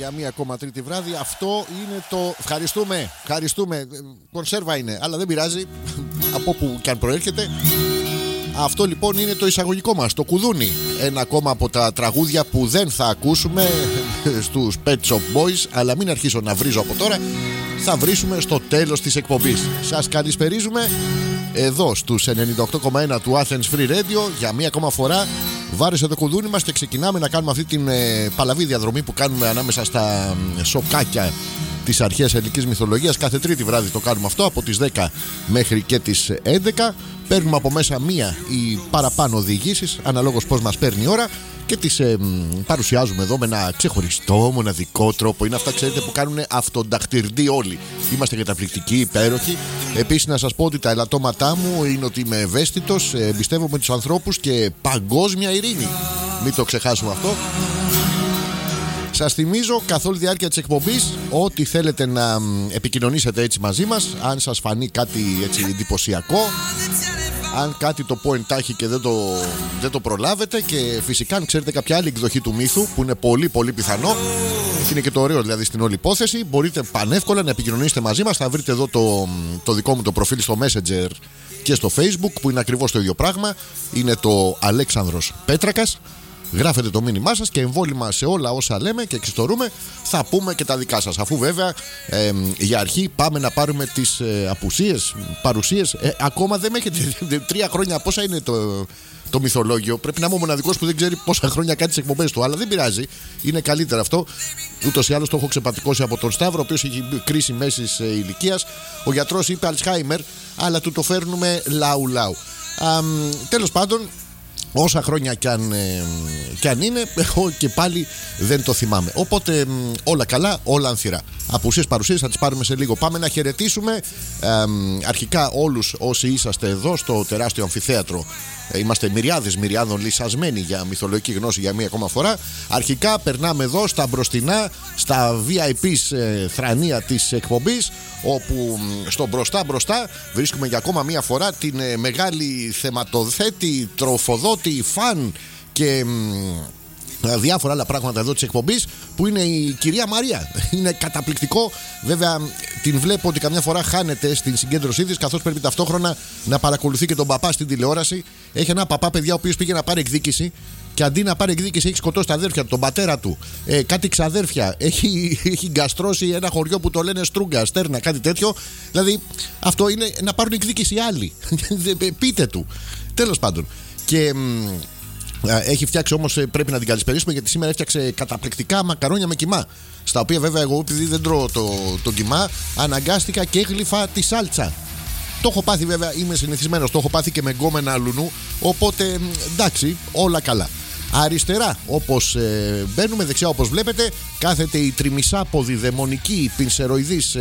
για μία ακόμα τρίτη βράδυ. Αυτό είναι το. Ευχαριστούμε. Κονσέρβα είναι, αλλά δεν πειράζει. Από όπου και αν προέρχεται. Αυτό λοιπόν είναι το εισαγωγικό μας, το κουδούνι. Ένα ακόμα από τα τραγούδια που δεν θα ακούσουμε στους Pet Shop Boys. Αλλά μην αρχίσω να βρίζω από τώρα. Θα βρίσουμε στο τέλος της εκπομπής. Σας καλησπερίζουμε εδώ στους 98,1 του Athens Free Radio. Για μία ακόμα φορά βάρεσε το κουδούνι μας και ξεκινάμε να κάνουμε αυτή την παλαβή διαδρομή που κάνουμε ανάμεσα στα σοκάκια της αρχαίας ελληνικής μυθολογίας. Κάθε τρίτη βράδυ το κάνουμε αυτό, από τις 10 μέχρι και τις 11. Παίρνουμε από μέσα μία ή παραπάνω οδηγήσεις, αναλόγως πώς μας παίρνει η ώρα, και τις παρουσιάζουμε εδώ με ένα ξεχωριστό, μοναδικό τρόπο. Είναι αυτά, ξέρετε, που κάνουν αυτονταχτυρντή όλοι. Είμαστε καταπληκτικοί, υπέροχοι. Επίσης, να σας πω ότι τα ελαττώματά μου είναι ότι είμαι ευαίσθητος, εμπιστεύομαι τους ανθρώπους και παγκόσμια ειρήνη. Μην το ξεχάσουμε αυτό. Σας θυμίζω καθ' όλη τη διάρκεια της εκπομπής ότι θέλετε να επικοινωνήσετε έτσι μαζί μας. Αν σας φανεί κάτι έτσι εντυπωσιακό, αν κάτι το πω εντάχει και δεν το προλάβετε, και φυσικά αν ξέρετε κάποια άλλη εκδοχή του μύθου που είναι πολύ πολύ πιθανό, είναι και το ωραίο δηλαδή στην όλη υπόθεση, μπορείτε πανεύκολα να επικοινωνήσετε μαζί μας. Θα βρείτε εδώ το δικό μου το προφίλ στο Messenger και στο Facebook, που είναι ακριβώς το ίδιο πράγμα. Είναι το Αλέξανδρος Πέτρακας. Γράφετε το μήνυμά σας και εμβόλυμα σε όλα όσα λέμε και εξιστορούμε θα πούμε και τα δικά σας. Αφού βέβαια για αρχή πάμε να πάρουμε τις απουσίες, παρουσίες. Ακόμα δεν με έχετε 3 χρόνια. Πόσα είναι το μυθολόγιο? Πρέπει να είμαι ο μοναδικός που δεν ξέρει πόσα χρόνια κάνει τις εκπομπές του. Αλλά δεν πειράζει, είναι καλύτερα αυτό. Ούτως ή άλλως το έχω ξεπατικώσει από τον Σταύρο, ο οποίος έχει κρίση μέσης ηλικίας. Ο γιατρός είπε Αλτσχάιμερ, αλλά του το φέρνουμε λαου. Τέλος πάντων, όσα χρόνια κι αν είναι, εγώ και πάλι δεν το θυμάμαι. Οπότε όλα καλά, όλα ανθυρά. Απουσίες, παρουσίες θα τις πάρουμε σε λίγο. Πάμε να χαιρετήσουμε αρχικά όλους όσοι είσαστε εδώ στο τεράστιο αμφιθέατρο. Είμαστε μυριάδων λυσασμένοι για μυθολογική γνώση για μία ακόμα φορά. Αρχικά περνάμε εδώ στα μπροστινά, στα VIPs θρανία της εκπομπής, όπου στο μπροστά βρίσκουμε για ακόμα μία φορά την μεγάλη θεματοθέτη, τροφοδότη, φαν και διάφορα άλλα πράγματα εδώ της εκπομπής, που είναι η κυρία Μαρία. Είναι καταπληκτικό. Βέβαια την βλέπω ότι καμιά φορά χάνεται στην συγκέντρωσή της, καθώς πρέπει ταυτόχρονα να παρακολουθεί και τον παπά στην τηλεόραση. Έχει ένα παπά, παιδιά, ο οποίος πήγε να πάρει εκδίκηση, και αντί να πάρει εκδίκηση έχει σκοτώσει τα αδέρφια του, τον πατέρα του, κάτι ξαδέρφια. Έχει γκαστρώσει ένα χωριό που το λένε Στρούγκα, Στέρνα, κάτι τέτοιο. Δηλαδή αυτό είναι να πάρουν εκδίκηση άλλοι. Πείτε του. Τέλος πάντων. Και έχει φτιάξει όμως, πρέπει να την καλησπερίσουμε, γιατί σήμερα έφτιαξε καταπληκτικά μακαρόνια με κιμά. Στα οποία βέβαια εγώ, επειδή δεν τρώω το κιμά, αναγκάστηκα και έγλυφα τη σάλτσα. Το έχω πάθει βέβαια, είμαι συνηθισμένος, το έχω πάθει και με γκόμενα αλουνού. Οπότε εντάξει, όλα καλά. Αριστερά, όπως μπαίνουμε, δεξιά όπως βλέπετε, κάθεται η τριμισάποδη δαιμονική πινσεροειδής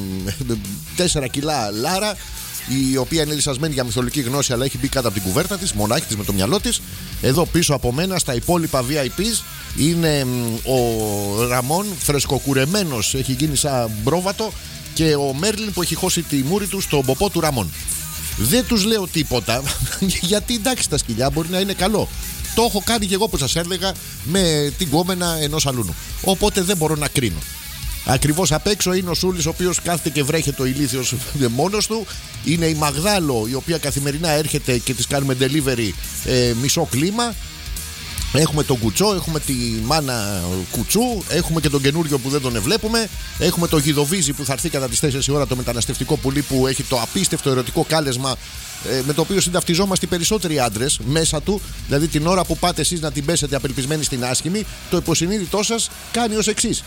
4 κιλά Λάρα, η οποία είναι λυσασμένη για μυθολογική γνώση, αλλά έχει μπει κάτω από την κουβέρτα της, μονάχη της με το μυαλό της. Εδώ πίσω από μένα, στα υπόλοιπα VIPs, είναι ο Ραμόν, φρεσκοκουρεμένος, έχει γίνει σαν μπρόβατο, και ο Μέρλιν που έχει χώσει τη μούρη του στον ποπό του Ραμόν. Δεν τους λέω τίποτα, γιατί εντάξει, τα σκυλιά μπορεί να είναι καλό. Το έχω κάνει και εγώ, που σας έλεγα, με την κόμενα ενός αλούνου. Οπότε δεν μπορώ να κρίνω. Ακριβώς απ' έξω είναι ο Σούλης, ο οποίος κάθεται και βρέχεται ο ηλίθιος μόνος του. Είναι η Μαγδάλο, η οποία καθημερινά έρχεται και της κάνουμε delivery μισό κλίμα. Έχουμε τον Κουτσό, έχουμε τη μάνα Κουτσού, έχουμε και τον καινούριο που δεν τον βλέπουμε. Έχουμε τον Γιδοβίζη που θα έρθει κατά τις 4 η ώρα, το μεταναστευτικό πουλί που έχει το απίστευτο ερωτικό κάλεσμα, με το οποίο συνταυτιζόμαστε οι περισσότεροι άντρες μέσα του. Δηλαδή την ώρα που πάτε εσείς να την πέσετε απελπισμένοι στην άσχημη, το υποσυνείδητό σας κάνει ως εξής.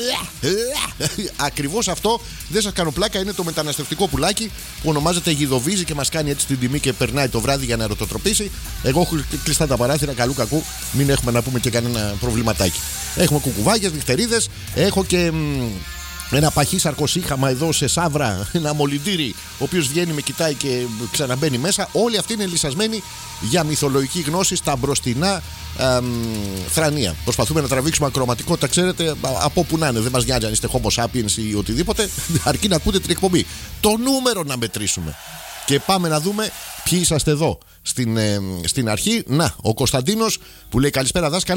Ακριβώς αυτό, δεν σας κάνω πλάκα, είναι το μεταναστευτικό πουλάκι που ονομάζεται Γιδοβίζη και μας κάνει έτσι την τιμή και περνάει το βράδυ για να ερωτοτροπήσει. Εγώ έχω κλειστά τα παράθυρα, καλού κακού, μην έχουμε να πούμε και κανένα προβληματάκι. Έχουμε κουκουβάγες, νυχτερίδες, έχω και ένα παχύ σαρκοσύχαμα εδώ σε σαύρα, ένα μολυντήρι, ο οποίος βγαίνει, με κοιτάει και ξαναμπαίνει μέσα. Όλοι αυτοί είναι λυσασμένοι για μυθολογική γνώση στα μπροστινά θρανία. Προσπαθούμε να τραβήξουμε ακροματικότητα, ξέρετε, από όπου να είναι. Δεν μας νοιάζει αν είστε Homo sapiens ή οτιδήποτε, αρκεί να ακούτε την εκπομπή. Το νούμερο να μετρήσουμε. Και πάμε να δούμε ποιοι είσαστε εδώ στην αρχή. Να, ο Κωνσταντίνος που λέει καλησπέρα δάσκαλε.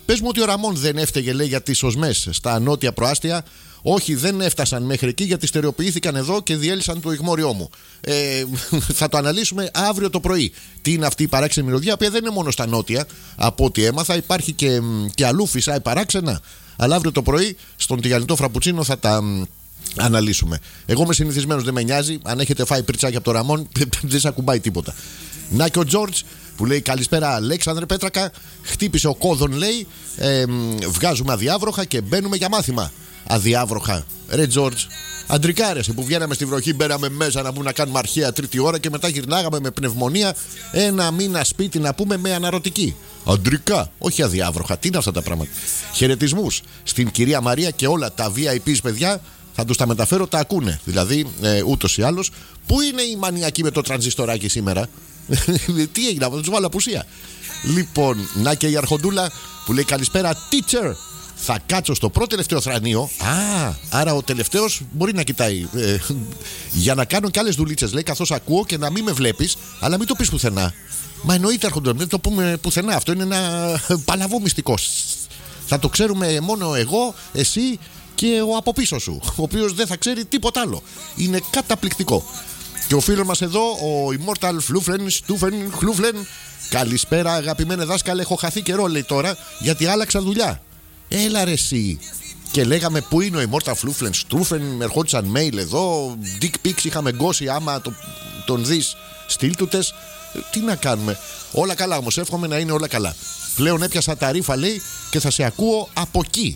Πες μου ότι ο Ραμόν δεν έφταιγε, λέει, για τις οσμές στα νότια προάστια. Όχι, δεν έφτασαν μέχρι εκεί γιατί στερεοποιήθηκαν εδώ και διέλυσαν το ηγμόριό μου. Θα το αναλύσουμε αύριο το πρωί. Τι είναι αυτή η παράξενη μυρωδιά, που δεν είναι μόνο στα νότια, από ό,τι έμαθα. Υπάρχει και αλλού φυσάει παράξενα. Αλλά αύριο το πρωί στον τηγανιτό φραπουτσίνο θα τα αναλύσουμε. Εγώ είμαι συνηθισμένος, δεν με νοιάζει. Αν έχετε φάει πριτσάκι από το Ραμόν, δεν σε ακουμπάει τίποτα. Να και ο Τζόρτζ που λέει καλησπέρα Αλέξανδρε Πέτρακα. Χτύπησε ο κόδων, λέει. Βγάζουμε αδιάβροχα και μπαίνουμε για μάθημα. Αδιάβροχα. Ρε Τζόρτζ, αντρικάρεσαι που βγαίναμε στη βροχή, μπαίναμε μέσα να πούμε να κάνουμε αρχαία τρίτη ώρα και μετά γυρνάγαμε με πνευμονία ένα μήνα σπίτι να πούμε με αναρωτική. Αντρικά, όχι αδιάβροχα. Τι είναι αυτά τα πράγματα. Χαιρετισμούς στην κυρία Μαρία και όλα τα VIPs, παιδιά. Θα τους τα μεταφέρω, τα ακούνε. Δηλαδή, ούτως ή άλλως, πού είναι η μανιακή με το τρανζιστοράκι σήμερα. Τι έγινε, θα τους βάλω απουσία. Λοιπόν, να και η Αρχοντούλα που λέει καλησπέρα, teacher. Θα κάτσω στο πρώτο τελευταίο θρανείο. Άρα ο τελευταίος μπορεί να κοιτάει. Για να κάνω και άλλες δουλίτσες, λέει, καθώς ακούω και να μην με βλέπεις, αλλά μην το πεις πουθενά. Μα εννοείται, Αρχοντούλα, μην το πούμε πουθενά. Αυτό είναι ένα παλαβό μυστικό. Θα το ξέρουμε μόνο εγώ, εσύ και ο από πίσω σου, ο οποίος δεν θα ξέρει τίποτα άλλο. Είναι καταπληκτικό. Και ο φίλος μας εδώ, ο Immortal Fluflen. Καλησπέρα, αγαπημένε δάσκαλε. Έχω χαθεί καιρό, λέει τώρα, γιατί άλλαξα δουλειά. Έλα ρε εσύ. Και λέγαμε πού είναι ο Immortal Fluflen. Με ερχόντουσαν mail εδώ. Dick pics είχαμε γκώσει. Άμα τον δεις, στείλ του τες. Τι να κάνουμε. Όλα καλά όμως. Εύχομαι να είναι όλα καλά. Πλέον έπιασα τα ρήφα, λέει, και θα σε ακούω από εκεί.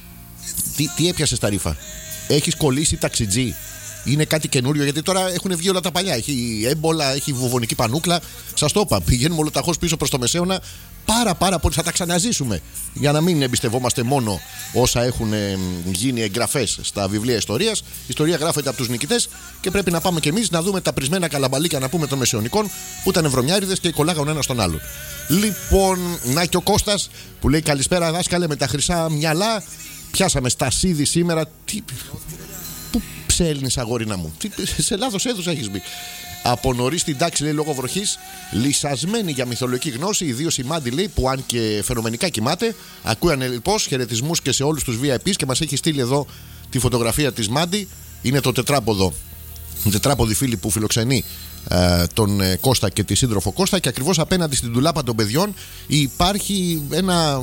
Τι έπιασες τα ρήφα. Έχεις κολλήσει ταξιτζή. Είναι κάτι καινούριο, γιατί τώρα έχουν βγει όλα τα παλιά. Έχει έμπολα, έχει βουβονική πανούκλα. Σας το είπα, πηγαίνουμε ολοταχώς πίσω προς το Μεσαίωνα. Πάρα πολύ θα τα ξαναζήσουμε. Για να μην εμπιστευόμαστε μόνο όσα έχουν γίνει εγγραφές στα βιβλία ιστορίας. Η ιστορία γράφεται από τους νικητές και πρέπει να πάμε κι εμείς να δούμε τα πρισμένα καλαμπαλίκια, να πούμε, των μεσαιωνικών που ήταν βρωμιάριδες και κολλάγαν ένα στον άλλον. Λοιπόν, να και ο Κώστας που λέει καλησπέρα δάσκαλε με τα χρυσά μυαλά. Πιάσαμε στα σίδη σήμερα. Πού ψέλνεις, αγόρινα μου. Σε λάθος αίθουσα έχεις μπει. Από νωρίς την τάξη, λέει, λόγω βροχής, λυσασμένη για μυθολογική γνώση, ιδίως η Μάντι, λέει, που αν και φαινομενικά κοιμάται, ακούει ανελιπώς. Χαιρετισμούς και σε όλους τους VIPs και μας έχει στείλει εδώ τη φωτογραφία της Μάντι. Είναι το τετράποδο, η τετράποδη φίλη που φιλοξενεί τον Κώστα και τη σύντροφο Κώστα, και ακριβώς απέναντι στην ντουλάπα των παιδιών υπάρχει ένα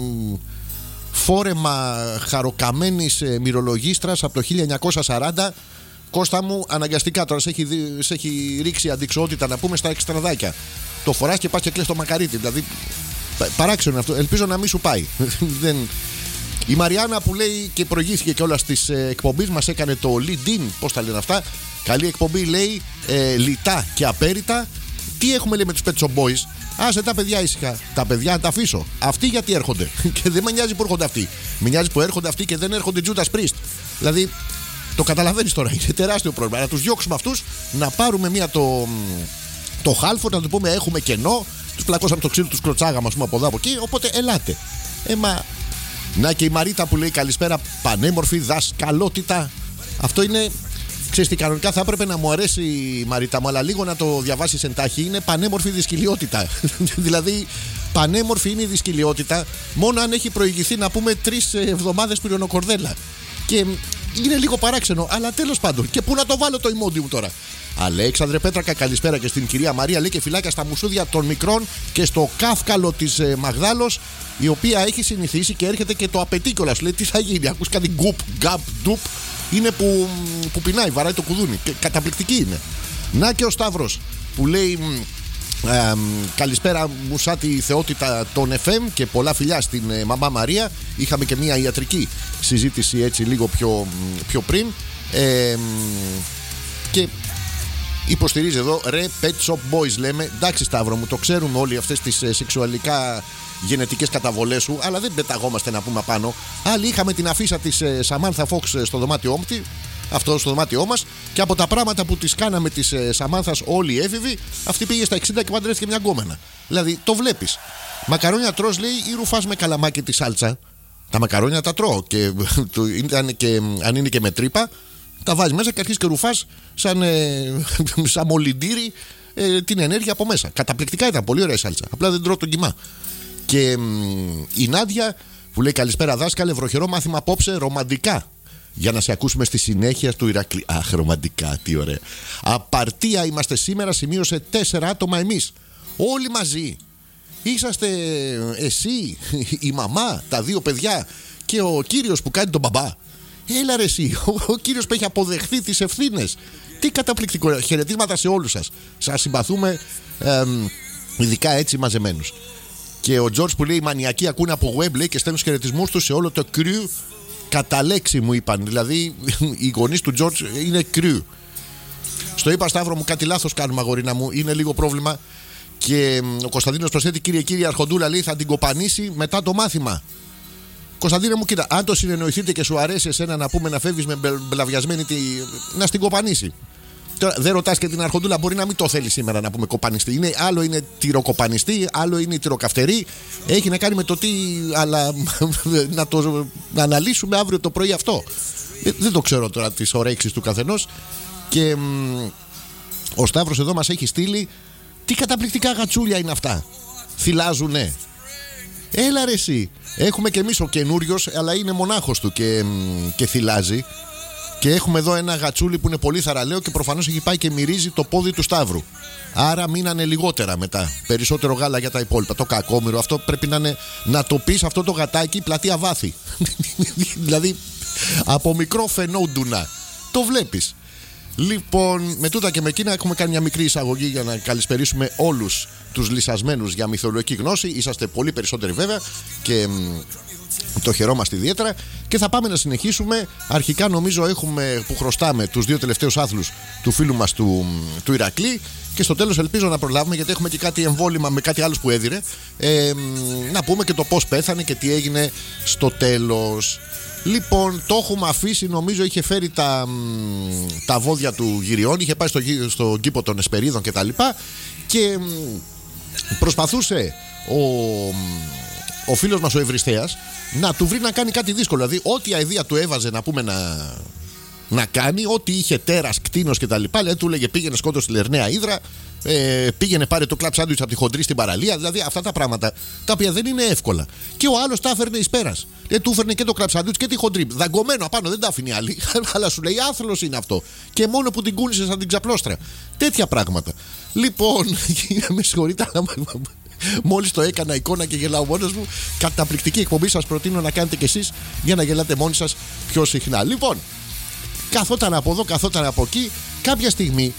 φόρεμα χαροκαμένης μυρολογίστρας από το 1940. Κώστα μου, αναγκαστικά τώρα σε έχει ρίξει αντιξοότητα, να πούμε, στα εξτραδάκια. Το φοράς και πας και κλαις το μακαρίτι. Δηλαδή, παράξενο αυτό. Ελπίζω να μην σου πάει. Η Μαριάννα που λέει και προηγήθηκε κιόλας της εκπομπής, μας έκανε το lead-in. Πώς τα λένε αυτά. Καλή εκπομπή, λέει, λιτά και απέριτα. Τι έχουμε, λέει, με τους Pet Shop Boys. Άσε τα παιδιά ήσυχα. Τα παιδιά να τα αφήσω. Αυτοί γιατί έρχονται. Και δεν με νοιάζει που έρχονται αυτοί. Με νοιάζει που έρχονται αυτοί και δεν έρχονται Judas Priest. Δηλαδή, το καταλαβαίνεις τώρα. Είναι τεράστιο πρόβλημα. Να τους διώξουμε αυτούς, να πάρουμε το χάλφο, να του πούμε έχουμε κενό. Τους πλακώσαμε το ξύλο, τους κλωτσάγαμε, ας πούμε, από εδώ από εκεί. Οπότε ελάτε. Να και η Μαρίτα που λέει καλησπέρα, πανέμορφη δασκαλότητα. Αυτό είναι. Ξέρεις τι, κανονικά θα έπρεπε να μου αρέσει η Μαρίτα μου, αλλά λίγο να το διαβάσεις εντάχει. Είναι πανέμορφη δυσκυλιότητα. Δηλαδή, πανέμορφη είναι η δυσκυλιότητα μόνο αν έχει προηγηθεί, να πούμε, 3 εβδομάδες πυριονοκορδέλα. Και είναι λίγο παράξενο, αλλά τέλος πάντων. Και πού να το βάλω το ημόντι μου τώρα. Αλέξανδρε Πέτρακα, καλησπέρα και στην κυρία Μαρία, λέει, και φυλάκια στα μουσούδια των μικρών και στο κάφκαλο της Μαγδάλος, η οποία έχει συνηθίσει και έρχεται και το απαιτεί κιόλας. Λέει, τι θα γίνει, ακούς κάτι γκουπ, γκαπ, ντουπ. Είναι που πεινάει, βαράει το κουδούνι. Και καταπληκτική είναι. Να και ο Σταύρος που λέει καλησπέρα μου σαν τη θεότητα των FM και πολλά φιλιά στην μαμά Μαρία. Είχαμε και μια ιατρική συζήτηση έτσι λίγο πιο πριν. Και υποστηρίζει εδώ, ρε Pet Shop Boys λέμε. Εντάξει Σταύρο μου, το ξέρουμε όλοι αυτές τις σεξουαλικά γενετικές καταβολές σου, αλλά δεν πεταγόμαστε να πούμε πάνω. Άλλοι είχαμε την αφίσα της Samantha Fox στο δωμάτιό μου, αυτό στο δωμάτιό μας, και από τα πράγματα που τις κάναμε της Σαμάνθας όλοι οι έφηβοι, αυτή πήγε στα 60 και παντρεύτηκε μια γκόμενα. Δηλαδή το βλέπεις. Μακαρόνια τρως, λέει, ή ρουφάς με καλαμάκι τη σάλτσα. Τα μακαρόνια τα τρώω και, αν είναι και με τρύπα, τα βάζεις μέσα και αρχίζεις και ρουφάς σαν μολυντήρι την ενέργεια από μέσα. Καταπληκτικά ήταν, πολύ ωραία η σάλτσα. Απλά δεν τρώω τον κιμά. Και η Νάντια που λέει καλησπέρα δάσκαλε, βροχερό μάθημα απόψε, ρομαντικά. Για να σε ακούσουμε στη συνέχεια του Ηρακλή. Αχ, ρομαντικά, τι ωραία. Απαρτία είμαστε σήμερα, σημείωσε 4 άτομα εμείς. Όλοι μαζί. Είσαστε εσύ, η μαμά, τα 2 παιδιά και ο κύριος που κάνει τον μπαμπά. Έλα ρε εσύ, ο κύριος που έχει αποδεχθεί τις ευθύνες. Τι καταπληκτικό. Χαιρετίσματα σε όλους σας. Σας συμπαθούμε, ειδικά έτσι μαζεμένους. Και ο Τζορτζ που λέει: οι μανιακοί ακούνε από web, λέει, και στέλνουν χαιρετισμούς τους σε όλο το κρυου. Κατά λέξη μου είπαν. Δηλαδή, οι γονείς του Τζορτζ είναι κρυου. Στο είπα, Σταύρο μου, κάτι λάθος κάνουμε, αγορίνα μου. Είναι λίγο πρόβλημα. Και ο Κωνσταντίνος προσθέτει: κύριε Αρχοντούλα, λέει, θα την κοπανίσει μετά το μάθημα. Κωνσταντίνε μου, κοίτα, αν το συνεννοηθείτε και σου αρέσει εσένα να πούμε να φεύγεις με μπλαβιασμένη να στην κοπανίσει. Τώρα, δεν ρωτάς και την Αρχοντούλα, μπορεί να μην το θέλει σήμερα να πούμε κοπανιστή. Άλλο είναι τυροκοπανιστή, άλλο είναι τυροκαυτερή. Έχει να κάνει με το τι, αλλά να το αναλύσουμε αύριο το πρωί αυτό. Δεν το ξέρω τώρα τις ωρέξεις του καθενός. Και ο Σταύρος εδώ μας έχει στείλει: τι καταπληκτικά γατσούλια είναι αυτά. Θυλάζουνε. Έλα ρε εσύ. Έχουμε και εμείς ο καινούριος, αλλά είναι μονάχος του και θυλάζει. Και έχουμε εδώ ένα γατσούλι που είναι πολύ θαραλέο και προφανώς έχει πάει και μυρίζει το πόδι του Σταύρου. Άρα μείνανε λιγότερα μετά. Περισσότερο γάλα για τα υπόλοιπα. Το κακόμοιρο αυτό πρέπει να είναι, να το πεις αυτό το γατάκι πλατεία βάθη. Δηλαδή από μικρό φαινόντουνα. Το βλέπεις. Λοιπόν, με τούτα και με εκείνα έχουμε κάνει μια μικρή εισαγωγή για να καλησπερίσουμε όλους τους λυσασμένους για μυθολογική γνώση. Είσαστε πολύ περισσότεροι βέβαια και το χαιρόμαστε ιδιαίτερα. Και θα πάμε να συνεχίσουμε. Αρχικά νομίζω έχουμε που χρωστάμε τους 2 τελευταίους άθλους του φίλου μας του Ηρακλή. Και στο τέλος ελπίζω να προλάβουμε, γιατί έχουμε και κάτι εμβόλυμα με κάτι άλλος που έδιρε, να πούμε και το πώς πέθανε και τι έγινε στο τέλος. Λοιπόν, το έχουμε αφήσει, νομίζω είχε φέρει τα βόδια του γυριών, είχε πάει στο κήπο των Εσπερίδων και τα λοιπά, και προσπαθούσε ο φίλος μας ο Ευριστέας να του βρει να κάνει κάτι δύσκολο. Δηλαδή ό,τι αηδία του έβαζε να πούμε να κάνει, ό,τι είχε τέρας, κτίνος κτλ. Δηλαδή του λέγε πήγαινε σκότωσε τη Λερναία Ύδρα, πήγαινε πάρε το κλαμπ σάντουιτς από τη χοντρή στην παραλία. Δηλαδή αυτά τα πράγματα τα οποία δεν είναι εύκολα. Και ο άλλος τα έφερνε εις πέρας. Του έφερνε και το κλαμπ σάντουιτς και τη χοντρή. Δαγκωμένο απάνω, δεν τα άφηνε άλλη. Αλλά σου λέει άθλος είναι αυτό. Και μόνο που την κούνησε σαν την ξαπλώστρα. Τέτοια πράγματα. Λοιπόν, με συγχωρείτε, αλλά μόλις το έκανα εικόνα και γελάω μόνος μου. Καταπληκτική εκπομπή, σας προτείνω να κάνετε κι εσείς για να γελάτε μόνοι σας πιο συχνά. Λοιπόν, καθόταν από εδώ, καθόταν από εκεί. Κάποια στιγμή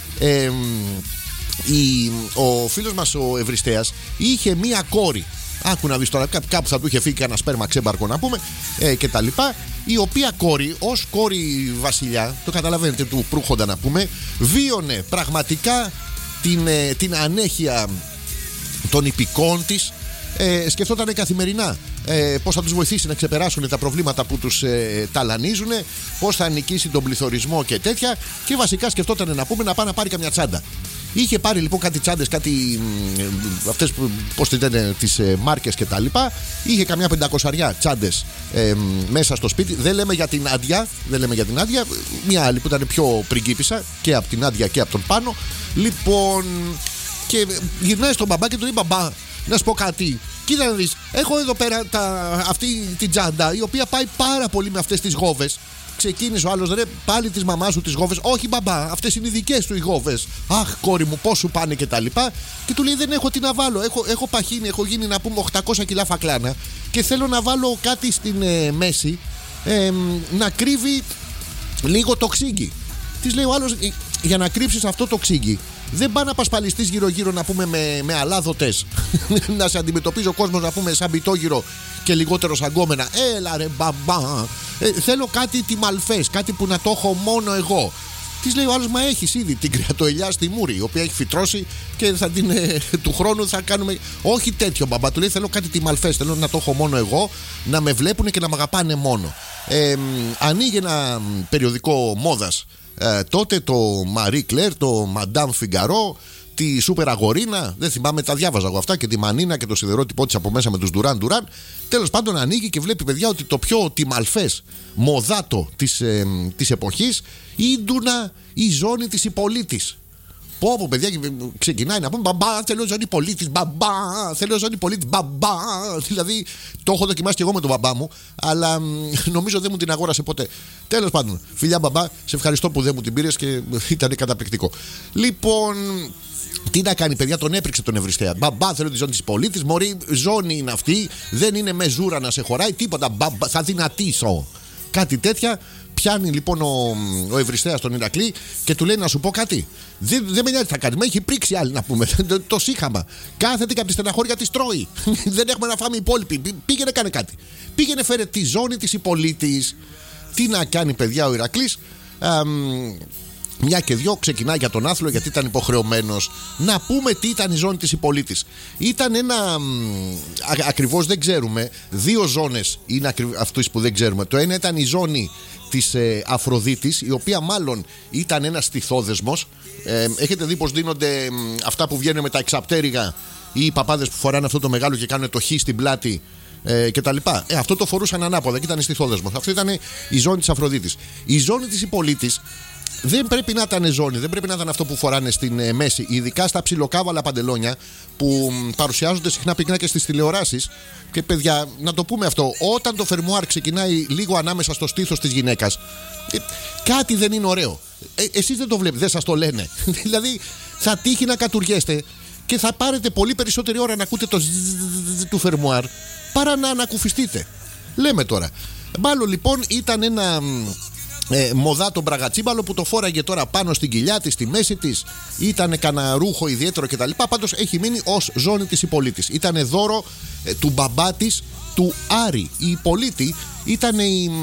ο φίλος μας ο Ευριστέας είχε μία κόρη. Άκου να δεις τώρα, κάπου θα του είχε φύγει ένα σπέρμα ξέμπαρκο να πούμε, και τα λοιπά. Η οποία κόρη, ως κόρη βασιλιά, το καταλαβαίνετε, του προύχοντα να πούμε, βίωνε πραγματικά την ανέχεια των υπηκών της. Σκεφτόταν καθημερινά πώς θα τους βοηθήσει να ξεπεράσουν τα προβλήματα που τους ταλανίζουν, πώς θα νικήσει τον πληθωρισμό και τέτοια. Και βασικά σκεφτόταν να πούμε να πάει να πάρει καμιά τσάντα. Είχε πάρει λοιπόν κάτι τσάντες, κάτι αυτές που πώς τη λένε, τις μάρκες και τα λοιπά. Είχε καμιά 500 τσάντες μέσα στο σπίτι. Δεν λέμε για την Άντια, μια άλλη που ήταν πιο πριγκίπισσα και από την Άντια και από τον Πάνο. Λοιπόν, και γυρνάει στον μπαμπά και του λέει: μπαμπά, να σου πω κάτι. Κοίτα να δεις, έχω εδώ πέρα αυτή την τσάντα, η οποία πάει πάρα πολύ με αυτές τις γόβες. Ξεκίνησε ο άλλος: ρε, πάλι της μαμάς σου τις γόβες. Όχι μπαμπά, αυτές είναι οι δικές του οι γόβες. Αχ, κόρη μου, πώς σου πάνε και τα λοιπά. Και του λέει: δεν έχω τι να βάλω. Έχω παχύνει, έχω γίνει να πούμε 800 κιλά φακλάνα. Και θέλω να βάλω κάτι στην μέση να κρύβει λίγο το ξύγκι. Της λέει ο άλλος: για να κρύψεις αυτό το ξύγκι, δεν πά να πασπαλιστείς γύρω-γύρω να πούμε με αλάδοτες. Να σε αντιμετωπίζει ο κόσμος να πούμε σαν πιτόγυρο και λιγότερο σαν γκόμενα. Έλα ρε μπαμπά, θέλω κάτι τιμαλφές, κάτι που να το έχω μόνο εγώ. Της λέει ο άλλος: μα έχεις ήδη την κρεατοελιά στη Μούρη, η οποία έχει φυτρώσει και θα την, του χρόνου θα κάνουμε. Όχι τέτοιο μπαμπά, του λέει: θέλω κάτι τιμαλφές, θέλω να το έχω μόνο εγώ, να με βλέπουν και να με αγαπάνε μόνο. Ανοίγει ένα περιοδικό μόδας. Τότε το Marie Claire, το Madame Figaro, τη Σούπερ Αγορίνα, δεν θυμάμαι, τα διάβαζα εγώ αυτά, και τη Μανίνα και το σιδερότυπό της από μέσα με τους Ντουράν. Τέλος πάντων, ανοίγει και βλέπει, παιδιά, ότι το πιο τιμαλφές μοδάτο της εποχής, η Ντούνα, η ζώνη της Ιππολίτης. Πω, παιδιά, ξεκινάει να πούμε μπαμπά, θέλω ζώνη πολίτης, μπαμπά, θέλω ζώνη πολίτης, μπαμπά. Δηλαδή, το έχω δοκιμάσει και εγώ με τον μπαμπά μου, αλλά νομίζω δεν μου την αγόρασε ποτέ. Τέλος πάντων, φιλιά μπαμπά, σε ευχαριστώ που δεν μου την πήρες και ήταν καταπληκτικό. Λοιπόν, τι να κάνει, παιδιά, τον έπριξε τον Ευριστέα. Μπαμπά, θέλω τη ζώνη της πολίτης, μωρή, ζώνη είναι αυτή, δεν είναι με ζούρα να σε χωράει, τίποτα, μπαμπά, θα δυνατήσω. Κάτι τέτοια. Πιάνει λοιπόν ο Ευριστέας τον Ηρακλή και του λέει να σου πω κάτι. Δεν με νοιάζει τι θα κάνει. Με έχει πρίξει άλλη να πούμε. Το σύχαμα. Κάθεται και από τη στεναχώρια τη τρώει. Δεν έχουμε να φάμε οι υπόλοιποι. Πήγαινε, κάνε κάτι. Πήγαινε, φέρε τη ζώνη της υπολίτης. Τι να κάνει, παιδιά, ο Ηρακλής. Μια και δυο ξεκινάει για τον άθλο γιατί ήταν υποχρεωμένος. Να πούμε τι ήταν η ζώνη της υπολίτης. Ήταν ένα. Ακριβώς δεν ξέρουμε. Δύο ζώνες είναι αυτές που δεν ξέρουμε. Το ένα ήταν η ζώνη της Αφροδίτης, η οποία μάλλον ήταν ένας στιθόδεσμος. Έχετε δει πως δίνονται αυτά που βγαίνουν με τα εξαπτέρυγα ή οι παπάδες που φοράνε αυτό το μεγάλο και κάνουν το χ στην πλάτη και τα λοιπά. Αυτό το φορούσαν ανάποδα και ήταν στιθόδεσμος. Αυτό ήταν η ζώνη της Αφροδίτης. Η ζώνη της υπολίτης δεν πρέπει να ήταν ζώνη, δεν πρέπει να ήταν αυτό που φοράνε στην μέση, ειδικά στα ψιλοκάβαλα παντελόνια που παρουσιάζονται συχνά πυκνά και στις τηλεοράσεις. Και παιδιά, να το πούμε αυτό, όταν το φερμουάρ ξεκινάει λίγο ανάμεσα στο στήθος της γυναίκας, κάτι δεν είναι ωραίο. Εσείς δεν το βλέπετε, δεν σας το λένε. Δηλαδή, θα τύχει να κατουργέστε και θα πάρετε πολύ περισσότερη ώρα να ακούτε το ζζζζ του φερμουάρ παρά να ανακουφιστείτε. Λέμε τώρα. Μάλλον λοιπόν ήταν ένα μοδάτο μπραγατσίμπαλο που το φόραγε τώρα πάνω στην κοιλιά της, στη μέση της. Ήταν κανένα ρούχο ιδιαίτερο κτλ. Πάντως έχει μείνει ως ζώνη της υπολίτης. Ήταν δώρο του μπαμπά της, του Άρη. Η υπολίτη ήταν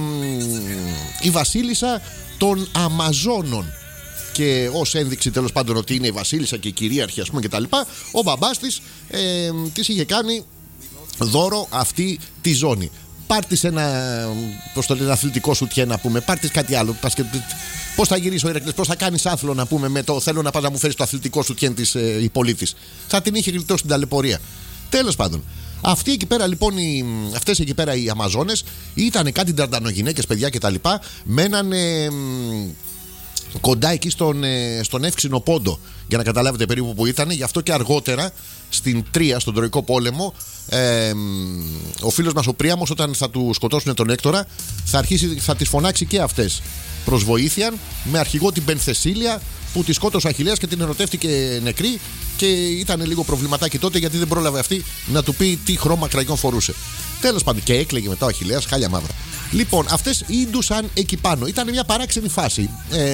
η βασίλισσα των Αμαζόνων. Και ως ένδειξη τέλος πάντων ότι είναι η βασίλισσα και η κυρίαρχη, ας πούμε, κτλ. Ο μπαμπάς της είχε κάνει δώρο αυτή τη ζώνη. Πάρτης ένα, πώς το λένε, αθλητικό σουτιέ να πούμε. Πάρτης κάτι άλλο. Πώς θα γυρίσει ο Ηρακλής, πώς θα κάνεις άθλο να πούμε με το θέλω να πας να μου φέρεις το αθλητικό σουτιέ της υπολίτης. Θα την είχε γλιτώσει την ταλαιπωρία. Τέλος πάντων. Αυτοί εκεί πέρα λοιπόν, αυτές εκεί πέρα οι Αμαζόνες ήταν κάτι νταρντανογυναίκες, παιδιά κτλ. Μένανε κοντά εκεί στον Εύξηνο Πόντο, για να καταλάβετε περίπου που ήταν. Γι' αυτό και αργότερα στην Τρία, στον Τροϊκό Πόλεμο, ο φίλος μας ο Πρίαμος, όταν θα του σκοτώσουν τον Έκτορα, θα τις φωνάξει και αυτές προς βοήθεια, με αρχηγό την Πενθεσίλια, που τη σκότωσε ο Αχιλλέας και την ερωτεύτηκε νεκρή. Και ήταν λίγο προβληματάκι τότε, γιατί δεν πρόλαβε αυτή να του πει τι χρώμα κραγιόν φορούσε. Τέλος πάντων, και έκλαιγε μετά ο Αχιλλέας, χάλια μαύρα. Λοιπόν, αυτές ίντουσαν εκεί πάνω. Ήταν μια παράξενη φάση.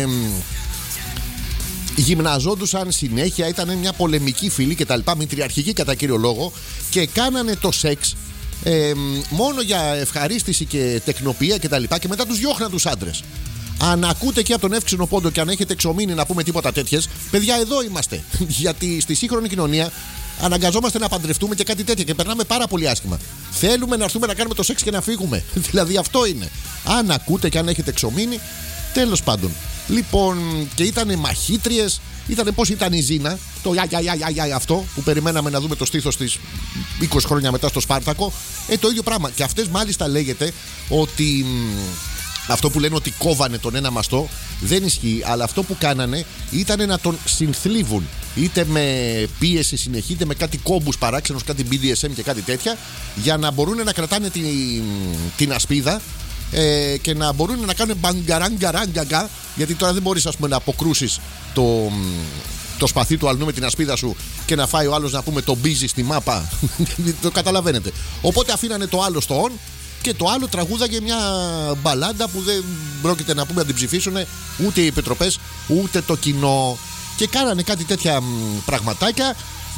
Γυμναζόντουσαν συνέχεια, ήταν μια πολεμική φυλή κτλ. Μητριαρχική κατά κύριο λόγο. Και κάνανε το σεξ μόνο για ευχαρίστηση και τεκνοποιία κτλ. Και μετά τους διώχναν τους άντρες. Αν ακούτε και από τον Εύξηνο Πόντο και αν έχετε εξομείνει να πούμε τίποτα τέτοιες, παιδιά, εδώ είμαστε. Γιατί στη σύγχρονη κοινωνία αναγκαζόμαστε να παντρευτούμε και κάτι τέτοια και περνάμε πάρα πολύ άσχημα. Θέλουμε να έρθουμε να κάνουμε το σεξ και να φύγουμε. Δηλαδή αυτό είναι. Αν ακούτε και αν έχετε εξομείνει, τέλος πάντων. Λοιπόν, και ήταν μαχήτριες, ήταν πώς ήταν η Ζήνα, το αυτό που περιμέναμε να δούμε το στήθος της 20 χρόνια μετά στο Σπάρτακο. Το ίδιο πράγμα. Και αυτές μάλιστα λέγεται ότι αυτό που λένε ότι κόβανε τον ένα μαστό δεν ισχύει, αλλά αυτό που κάνανε ήταν να τον συνθλίβουν, είτε με πίεση συνεχή, είτε με κάτι κόμπους παράξενους, κάτι BDSM και κάτι τέτοια, για να μπορούν να κρατάνε την ασπίδα και να μπορούν να κάνουν μπαγκαραγκαραγκαγκα, γιατί τώρα δεν μπορείς, ας πούμε, να αποκρούσεις το σπαθί του αλλού με την ασπίδα σου και να φάει ο άλλος, να πούμε, το μπίζι στη μάπα. Το καταλαβαίνετε. Οπότε αφήνανε το άλλο στο on και το άλλο τραγούδαγε μια μπαλάντα που δεν πρόκειται να πούμε να την ψηφίσουν ούτε οι επιτροπές ούτε το κοινό. Και κάνανε κάτι τέτοια πραγματάκια.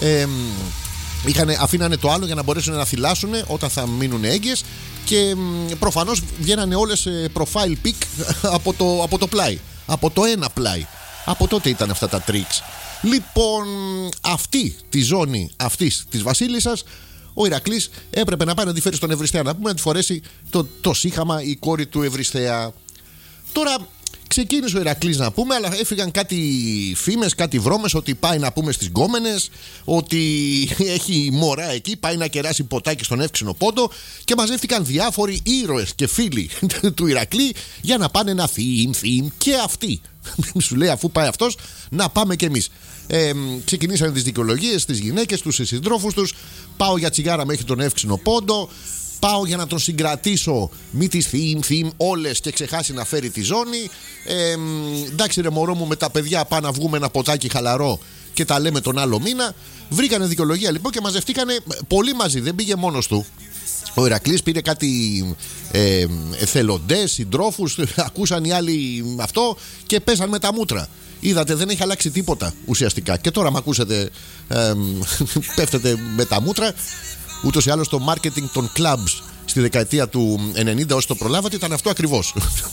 Αφήνανε το άλλο για να μπορέσουν να θυλάσουν όταν θα μείνουν έγκυες. Και προφανώς βγαίνανε όλες profile pic από το πλάι. Από το ένα πλάι. Από τότε ήταν αυτά τα tricks. Λοιπόν, αυτή τη ζώνη αυτής της βασίλισσας, ο Ηρακλής έπρεπε να πάει να τη φέρει στον Ευριστέα, να πούμε, να τη φορέσει το σύχαμα η κόρη του Ευριστέα. Τώρα ξεκίνησε ο Ηρακλής, να πούμε, αλλά έφυγαν κάτι φήμες, κάτι βρώμες ότι πάει, να πούμε, στις γκόμενες, ότι έχει μωρά εκεί, πάει να κεράσει ποτάκι στον Εύξηνο Πόντο, και μαζεύτηκαν διάφοροι ήρωες και φίλοι του Ηρακλή για να πάνε να θύμ και αυτοί. Σου λέει, αφού πάει αυτός, να πάμε κι εμείς. Ξεκινήσανε τις δικαιολογίες στις γυναίκες τους, στις συντρόφους τους. Πάω για τσιγάρα μέχρι τον εύξηνο πόντο. Πάω για να τον συγκρατήσω. Μη τις θύμ όλες και ξεχάσει να φέρει τη ζώνη. Εντάξει ρε μωρό μου, με τα παιδιά πάμε να βγούμε ένα ποτάκι χαλαρό και τα λέμε τον άλλο μήνα. Βρήκανε δικαιολογία λοιπόν και μαζευτήκανε πολύ μαζί. Δεν πήγε μόνος του. Ο Ηρακλής πήρε κάτι εθελοντές, συντρόφους. Ακούσαν οι άλλοι αυτό και πέσαν με τα μούτρα. Είδατε, δεν έχει αλλάξει τίποτα ουσιαστικά. Και τώρα, μ' ακούσετε, πέφτετε με τα μούτρα. Ούτως ή άλλως το marketing των clubs στη δεκαετία του 90, όσοι το προλάβατε, ήταν αυτό ακριβώς.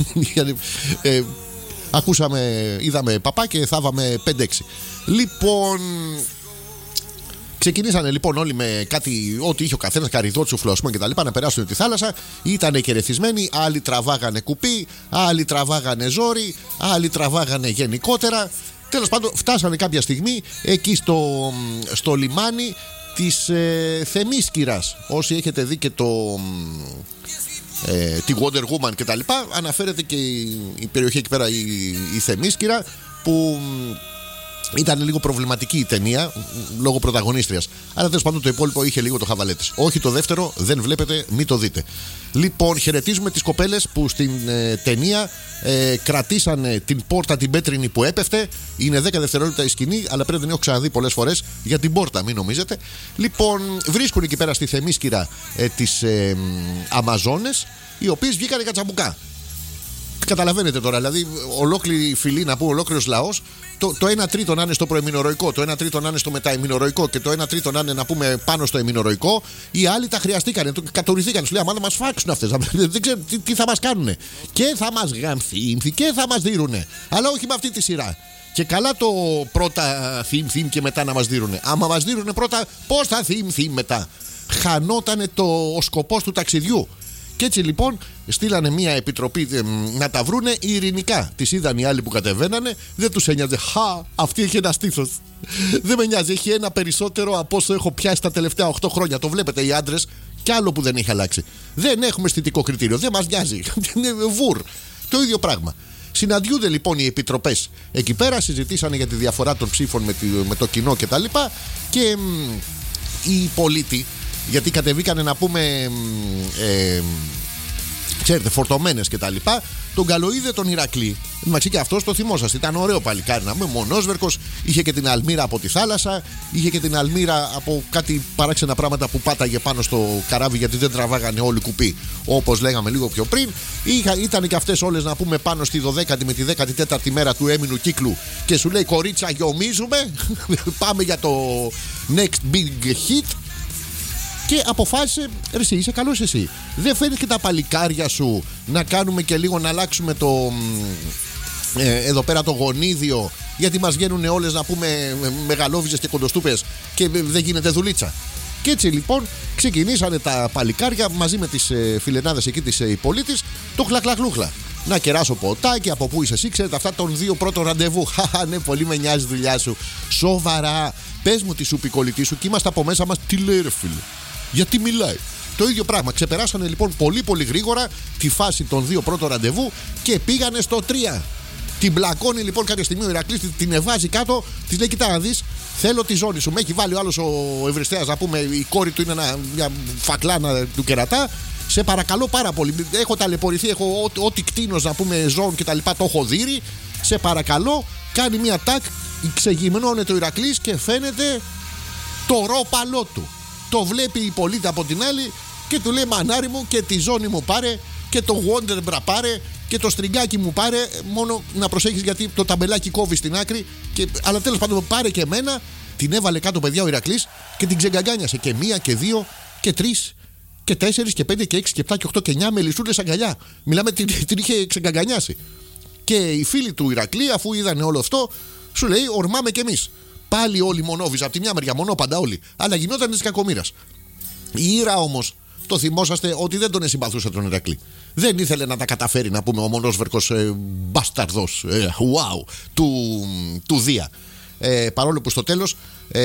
Ακούσαμε, είδαμε παπά και θάβαμε 5-6. Λοιπόν, ξεκινήσανε λοιπόν όλοι με κάτι, ό,τι είχε ο καθένας, καρυδό, τσουφλό και τα λοιπά, να περάσουν τη θάλασσα. Ήτανε κερεθισμένοι, άλλοι τραβάγανε κουπί, άλλοι τραβάγανε ζόρι, άλλοι τραβάγανε γενικότερα. Τέλος πάντων, φτάσανε κάποια στιγμή εκεί στο λιμάνι της Θεμίσκυρας. Όσοι έχετε δει και τη Wonder Woman και τα λοιπά, αναφέρεται και η περιοχή εκεί πέρα, η Θεμίσκυρα, που ήταν λίγο προβληματική η ταινία λόγω πρωταγωνίστριας. Αλλά τέλος πάντων το υπόλοιπο είχε λίγο το χαβαλέ της. Όχι το δεύτερο, δεν βλέπετε, μην το δείτε. Λοιπόν, χαιρετίζουμε τις κοπέλες που στην ταινία κρατήσανε την πόρτα την πέτρινη που έπεφτε. Είναι 10 δευτερόλεπτα η σκηνή, αλλά πρέπει να την έχω ξαναδεί πολλές φορές για την πόρτα, μην νομίζετε. Λοιπόν, βρίσκουν εκεί πέρα στη Θεμίσκυρα τις Αμαζόνες, οι οποίες βγήκανε κατσαμπουκά. Καταλαβαίνετε τώρα, δηλαδή, ολόκληρη φυλή, να πούμε, ολόκληρος λαός, το 1 τρίτο να είναι στο προεμινορωικό, το 1 τρίτο να είναι στο μεταεμινορωικό και το 1 τρίτο να είναι, να πούμε, πάνω στο εμινορωικό. Οι άλλοι τα χρειαστήκανε, κατορηθήκαν. Σου λέει, αμά να μας φάξουν αυτές, δεν ξέρω τι θα μας κάνουνε. Και θα μας γαμθύνθει και θα μας δίνουνε. Αλλά όχι με αυτή τη σειρά. Και καλά το πρώτα θύμ και μετά να μας δίνουνε. Άμα μας δίνουνε πρώτα, πώς θα θύμ μετά. Χανότανε ο σκοπός του ταξιδιού. Και έτσι λοιπόν στείλανε μια επιτροπή να τα βρούνε ειρηνικά. Τις είδαν οι άλλοι που κατεβαίνανε, δεν τους ένοιαζε. Αυτή έχει ένα στήθος. Δεν με νοιάζει, έχει ένα περισσότερο από όσο έχω πιάσει τα τελευταία 8 χρόνια. Το βλέπετε οι άντρες, κι άλλο που δεν έχει αλλάξει. Δεν έχουμε αισθητικό κριτήριο, δεν μας νοιάζει. Είναι βουρ. Το ίδιο πράγμα. Συναντιούνται λοιπόν οι επιτροπές εκεί πέρα, συζητήσανε για τη διαφορά των ψήφων με το κοινό κτλ. Και οι πολίτες, γιατί κατεβήκανε να πούμε ξέρετε, φορτωμένες και τα λοιπά, τον καλοείδε τον Ηρακλή. Εντάξει, και αυτός το θυμόσαστε, ήταν ωραίο παλικάρι να πούμε, μονόσβερκος, είχε και την αλμύρα από τη θάλασσα, είχε και την αλμύρα από κάτι παράξενα πράγματα που πάταγε πάνω στο καράβι, γιατί δεν τραβάγανε όλοι κουπί, όπως λέγαμε λίγο πιο πριν. Ήταν και αυτές όλες να πούμε πάνω στη 12η με τη 14η μέρα του έμεινου κύκλου και σου λέει, κορίτσα, γιομίζουμε, πάμε για το next big hit. Και αποφάσισε, εσύ είσαι καλός εσύ. Δεν φέρνεις και τα παλικάρια σου να κάνουμε και λίγο να αλλάξουμε εδώ πέρα το γονίδιο, γιατί μας βγαίνουν όλες να πούμε μεγαλόβιζες και κοντοστούπες και δεν γίνεται δουλίτσα. Και έτσι λοιπόν ξεκινήσανε τα παλικάρια μαζί με τις φιλενάδες εκεί της Υπολίτης το χλαχλαχλούχλα. Να κεράσω ποτάκι, από πού είσαι εσύ, ξέρετε αυτά των 2 πρώτων ραντεβού. Ναι, πολύ με νοιάζει η δουλειά σου. Σοβαρά, πες μου τι σου πει η κολλητή σου και είμαστε από μέσα μας, τι λέει ρε φίλε. Γιατί μιλάει. Το ίδιο πράγμα. Ξεπεράσανε λοιπόν πολύ πολύ γρήγορα τη φάση των 2 πρώτων ραντεβού και πήγανε στο 3. Την μπλακώνει λοιπόν κάποια στιγμή ο Ηρακλής, την εβάζει κάτω, της λέει: κοιτά να δεις, θέλω τη ζώνη σου. Με έχει βάλει ο άλλος ο Ευρυστέας να πούμε, η κόρη του είναι μια φακλάνα του κερατά. Σε παρακαλώ πάρα πολύ. Έχω ταλαιπωρηθεί, έχω ό,τι κτίνος να πούμε ζώων και τα λοιπά, το έχω δείρει. Σε παρακαλώ, κάνει μια τάκ, ξεγυμνώνεται ο Ηρακλής και φαίνεται το ρόπαλό του. Το βλέπει η Πολίτη από την άλλη και του λέει: μανάρι μου, και τη ζώνη μου πάρε και το Wonderbra πάρε και το στριγκάκι μου πάρε. Μόνο να προσέχεις γιατί το ταμπελάκι κόβει στην άκρη. Αλλά τέλος πάντων πάρε και εμένα. Την έβαλε κάτω, παιδιά, ο Ηρακλής και την ξεγκαγκάνιασε. Και 1 και 2 και 3 και 4 και 5 και 6 και 7 και 8 και 9 με λυσούρες αγκαλιά. Μιλάμε, την είχε ξεγκαγκανιάσει. Και οι φίλοι του Ηρακλή, αφού είδανε όλο αυτό, σου λέει: ορμάμε κι εμείς. Πάλι όλοι μονόβιζα, από τη μια μεριά, μονόπαντα όλοι. Αλλά γινόταν της κακομοίρας. Η Ήρα όμως, το θυμόσαστε ότι δεν τον συμπαθούσε τον Ηρακλή. Δεν ήθελε να τα καταφέρει, να πούμε, ο μονόσβερκος μπάσταρδος wow, του Δία. Παρόλο που στο τέλος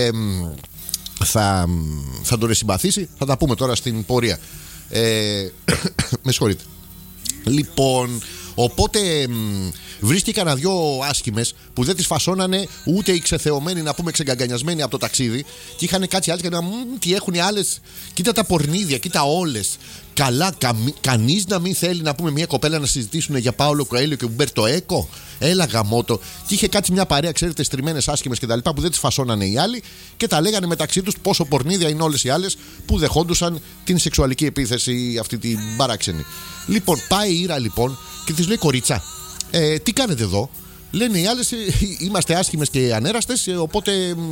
θα τον συμπαθήσει, θα τα πούμε τώρα στην πορεία. Με συγχωρείτε. Λοιπόν, Οπότε βρίσκει κανένα δυο άσχημες που δεν τις φασώνανε ούτε οι ξεθεωμένοι, να πούμε, ξεγκαγκανιασμένοι από το ταξίδι. Και είχαν κάτσει άλλες και να τι έχουν οι άλλες. Κοίτα τα πορνίδια, κοίτα όλες. Καλά, κανείς να μην θέλει, να πούμε, μια κοπέλα να συζητήσουν για Πάολο Κοέλιο και Ουμπέρτο Έκο. Έλα γαμότο. Και είχε κάτσει μια παρέα, ξέρετε, στριμμένες άσχημες κτλ. Που δεν τις φασώνανε οι άλλοι και τα λέγανε μεταξύ τους πόσο πορνίδια είναι όλες οι άλλες που δεχόντουσαν την σεξουαλική επίθεση αυτή την παράξενη. Λοιπόν, πάει η Ήρα λοιπόν και της λέει: κορίτσα, τι κάνετε εδώ? Λένε οι άλλες: είμαστε άσχημες και ανέραστες, οπότε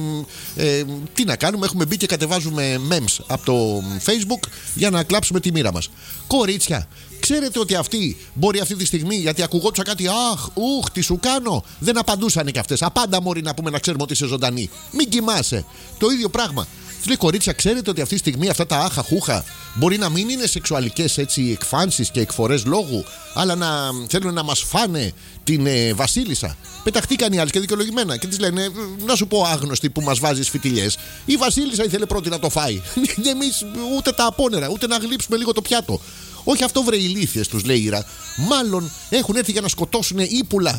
τι να κάνουμε, έχουμε μπει και κατεβάζουμε memes από το Facebook για να κλάψουμε τη μοίρα μας. Κορίτσια, ξέρετε ότι αυτοί μπορεί αυτή τη στιγμή, γιατί ακουγόντουσαν κάτι, αχ, ουχ, τι σου κάνω, δεν απαντούσαν και αυτές. Απάντα μωρή, να πούμε, να ξέρουμε ότι είσαι ζωντανή. Μην κοιμάσαι. Το ίδιο πράγμα. Του λέει: κορίτσια, ξέρετε ότι αυτή τη στιγμή αυτά τα άχα χούχα μπορεί να μην είναι σεξουαλικές έτσι εκφάνσεις και εκφορές λόγου, αλλά να θέλουν να μας φάνε την Βασίλισσα. Πεταχτήκαν οι άλλοι και δικαιολογημένα και της λένε: να σου πω, άγνωστη που μας βάζεις φιτιλιές, η Βασίλισσα ήθελε πρώτη να το φάει. Εμείς ούτε τα απόνερα, ούτε να γλύψουμε λίγο το πιάτο. Όχι αυτό, βρε ηλίθιες, τους λέει η Ήρα. Μάλλον έχουν έρθει για να σκοτώσουν ύπουλα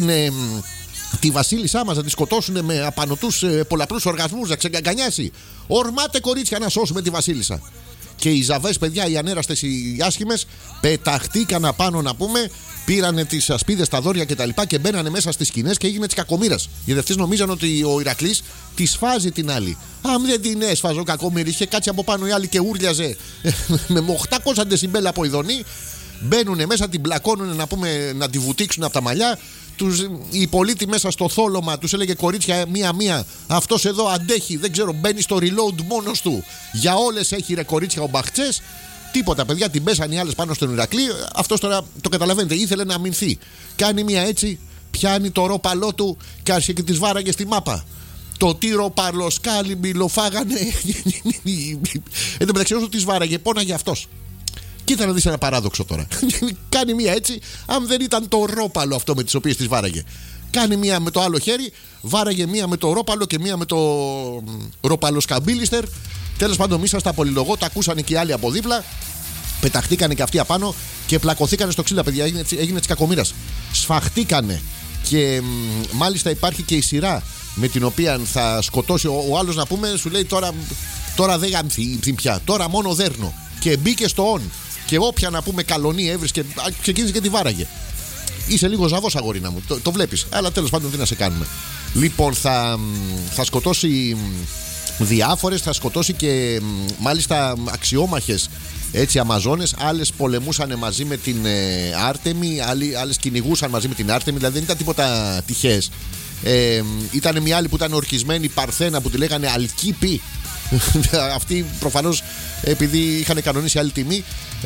τη Βασίλισσά μας, να τη σκοτώσουν με απανωτούς πολλαπλούς οργασμούς, να ξεγκαγκανιάσει. Ορμάτε, κορίτσια, να σώσουμε τη Βασίλισσα. Και οι ζαβές, παιδιά, οι ανέραστες, οι άσχημες, πεταχτήκαν απάνω, να πούμε, πήρανε τις ασπίδες, τα δόρια κτλ. Και μπαίνανε μέσα στις σκηνές και έγινε της κακομοίρας. Γιατί αυτές νομίζαν ότι ο Ηρακλής τη σφάζει την άλλη. Αν δεν την έσφαζε ο κακομοίρης, είχε κάτσει από πάνω η άλλη και ούρλιαζε με 800 δεσιμπέλα από ειδονή. Μπαίνουνε μέσα, την πλακώνουνε, να πούμε, να τη βουτήξουν από τα μαλλιά. Η πολίτη μέσα στο θόλωμα τους έλεγε: κορίτσια, μία-μία, αυτός εδώ αντέχει, δεν ξέρω, μπαίνει στο reload μόνος του. Για όλες έχει, ρε κορίτσια, ο Μπαχτσές. Τίποτα, παιδιά, την πέσανε οι άλλες πάνω στον Ηρακλή. Αυτός τώρα το καταλαβαίνετε, ήθελε να αμυνθεί. Κάνει μία έτσι, πιάνει το ρόπαλό του και άρχισε και τις βάραγε στη μάπα. Το τύρο παρλοσκάλι το φάγανε. Εν τω μεταξύ, όσο τις βάραγε, πόναγε αυτός. Κοίτα να δεις ένα παράδοξο τώρα. Κάνει μία έτσι, αν δεν ήταν το ρόπαλο αυτό με τις οποίες τις βάραγε. Κάνει μία με το άλλο χέρι, βάραγε μία με το ρόπαλο και μία με το ροπαλοσκαμπίλιστερ. Τέλος πάντων, μη σας τα πολυλογώ, τα ακούσανε και οι άλλοι από δίπλα. Πεταχτήκανε και αυτοί απάνω και πλακωθήκανε στο ξύλα, παιδιά. Έγινε της κακομοίρας. Σφαχτήκανε. Και μάλιστα υπάρχει και η σειρά με την οποία θα σκοτώσει ο άλλος, να πούμε, σου λέει: τώρα δεν γαμθεί πια, τώρα μόνο δέρνω. Και μπήκε στο on. Και όποια, να πούμε, καλονή έβρισκε, ξεκίνησε και τη βάραγε. Είσαι λίγο ζαβός, αγορίνα μου, το βλέπεις. Αλλά τέλος πάντων, τι να σε κάνουμε. Λοιπόν, θα σκοτώσει διάφορες, θα σκοτώσει και μάλιστα αξιόμαχες, έτσι, Αμαζόνες. Άλλες πολεμούσαν μαζί με την Άρτεμι, άλλες κυνηγούσαν μαζί με την Άρτεμι. Δηλαδή δεν ήταν τίποτα τυχαίες. Ήταν μια άλλη που ήταν ορκισμένη, Παρθένα, που τη λέγανε Αλκίπη. Αυτοί προφανώς επειδή είχαν κανονίσει άλλη τιμή.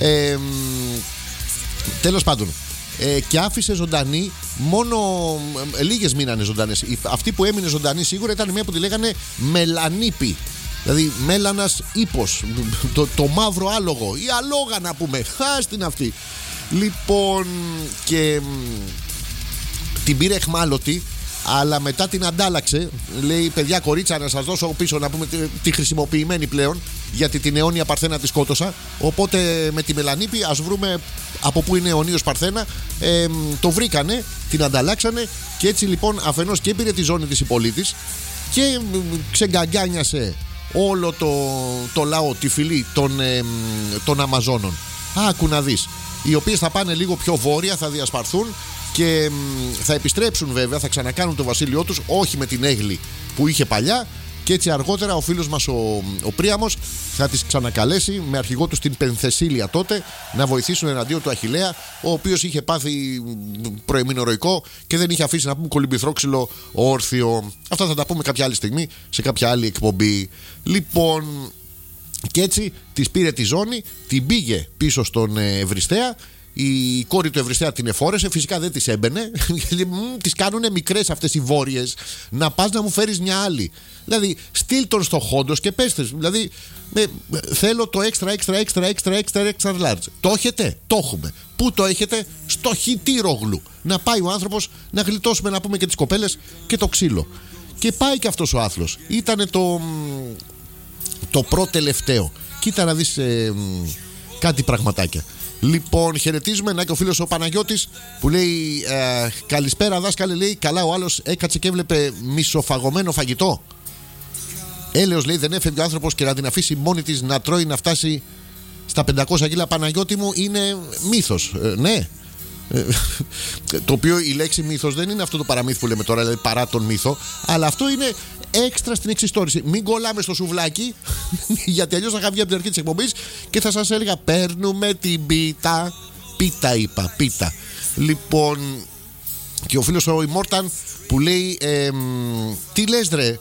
Τέλος πάντων, και άφησε ζωντανή μόνο λίγες μείνανε ζωντανές. Αυτή που έμεινε ζωντανή σίγουρα ήταν μια που τη λέγανε Μελανίπη. Δηλαδή μέλανας ύπος, το μαύρο άλογο, η αλόγα, να πούμε. Χάστην αυτή. Λοιπόν, και την πήρε εχμάλωτη, αλλά μετά την αντάλλαξε. Λέει: παιδιά, κορίτσα, να σας δώσω πίσω, να πούμε, τη χρησιμοποιημένη πλέον, γιατί την αιώνια Παρθένα τη σκότωσα. Οπότε με τη Μελανίπη ας βρούμε από πού είναι αιωνίος Παρθένα. Το βρήκανε, την ανταλλάξανε. Και έτσι λοιπόν αφενός και πήρε τη ζώνη της η πολίτης και ξεγκαγκάνιασε όλο το λαό, τη φυλή των Αμαζόνων. Άκου να δεις. Οι οποίες θα πάνε λίγο πιο βόρεια, θα διασπαρθούν και θα επιστρέψουν, βέβαια, θα ξανακάνουν το βασίλειό τους, όχι με την έγλη που είχε παλιά. Και έτσι αργότερα ο φίλος μας ο Πρίαμος θα τις ξανακαλέσει με αρχηγό τους την Πενθεσίλια τότε να βοηθήσουν εναντίον του Αχιλλέα, ο οποίος είχε πάθει προεμινορροϊκό και δεν είχε αφήσει, να πούμε, κολυμπηθρόξυλο όρθιο. Αυτά θα τα πούμε κάποια άλλη στιγμή σε κάποια άλλη εκπομπή. Λοιπόν, και έτσι της πήρε τη ζώνη, την πήγε πίσω στον Ευριστέα. Η κόρη του Ευριστέα την εφόρεσε, φυσικά δεν της έμπαινε. Τις κάνουνε μικρές αυτές οι βόρειες. Να πας να μου φέρεις μια άλλη. Δηλαδή, στείλ τον στο Χόντος και πες της. Δηλαδή, θέλω το extra large. Το έχετε? Το έχουμε. Πού το έχετε? Στο Χιτήρογλου. Να πάει ο άνθρωπος να γλιτώσουμε, να πούμε, και τις κοπέλες και το ξύλο. Και πάει και αυτός ο άθλος. Ήτανε το πρώτο τελευταίο. Κοίτα να δεις κάτι πραγματάκια. Λοιπόν, χαιρετίζουμε. Να και ο φίλος ο Παναγιώτης που λέει καλησπέρα δάσκαλε, λέει. Καλά, ο άλλος έκατσε και έβλεπε μισοφαγωμένο φαγητό. Έλεος, λέει, δεν έφευγε ο άνθρωπος και να την αφήσει μόνη της να τρώει, να φτάσει στα 500 κιλά. Παναγιώτη μου, είναι μύθος. Ναι. Το οποίο η λέξη μύθος δεν είναι αυτό το παραμύθι που λέμε τώρα, δηλαδή παρά τον μύθο, αλλά αυτό είναι έξτρα στην εξιστόρηση. Μην κολλάμε στο σουβλάκι, γιατί αλλιώς θα είχα βγει από την αρχή της εκπομπής και θα σας έλεγα παίρνουμε την πίτα. Πίτα είπα, πίτα. Λοιπόν, και ο φίλος ο Immortal που λέει τι λες ρε,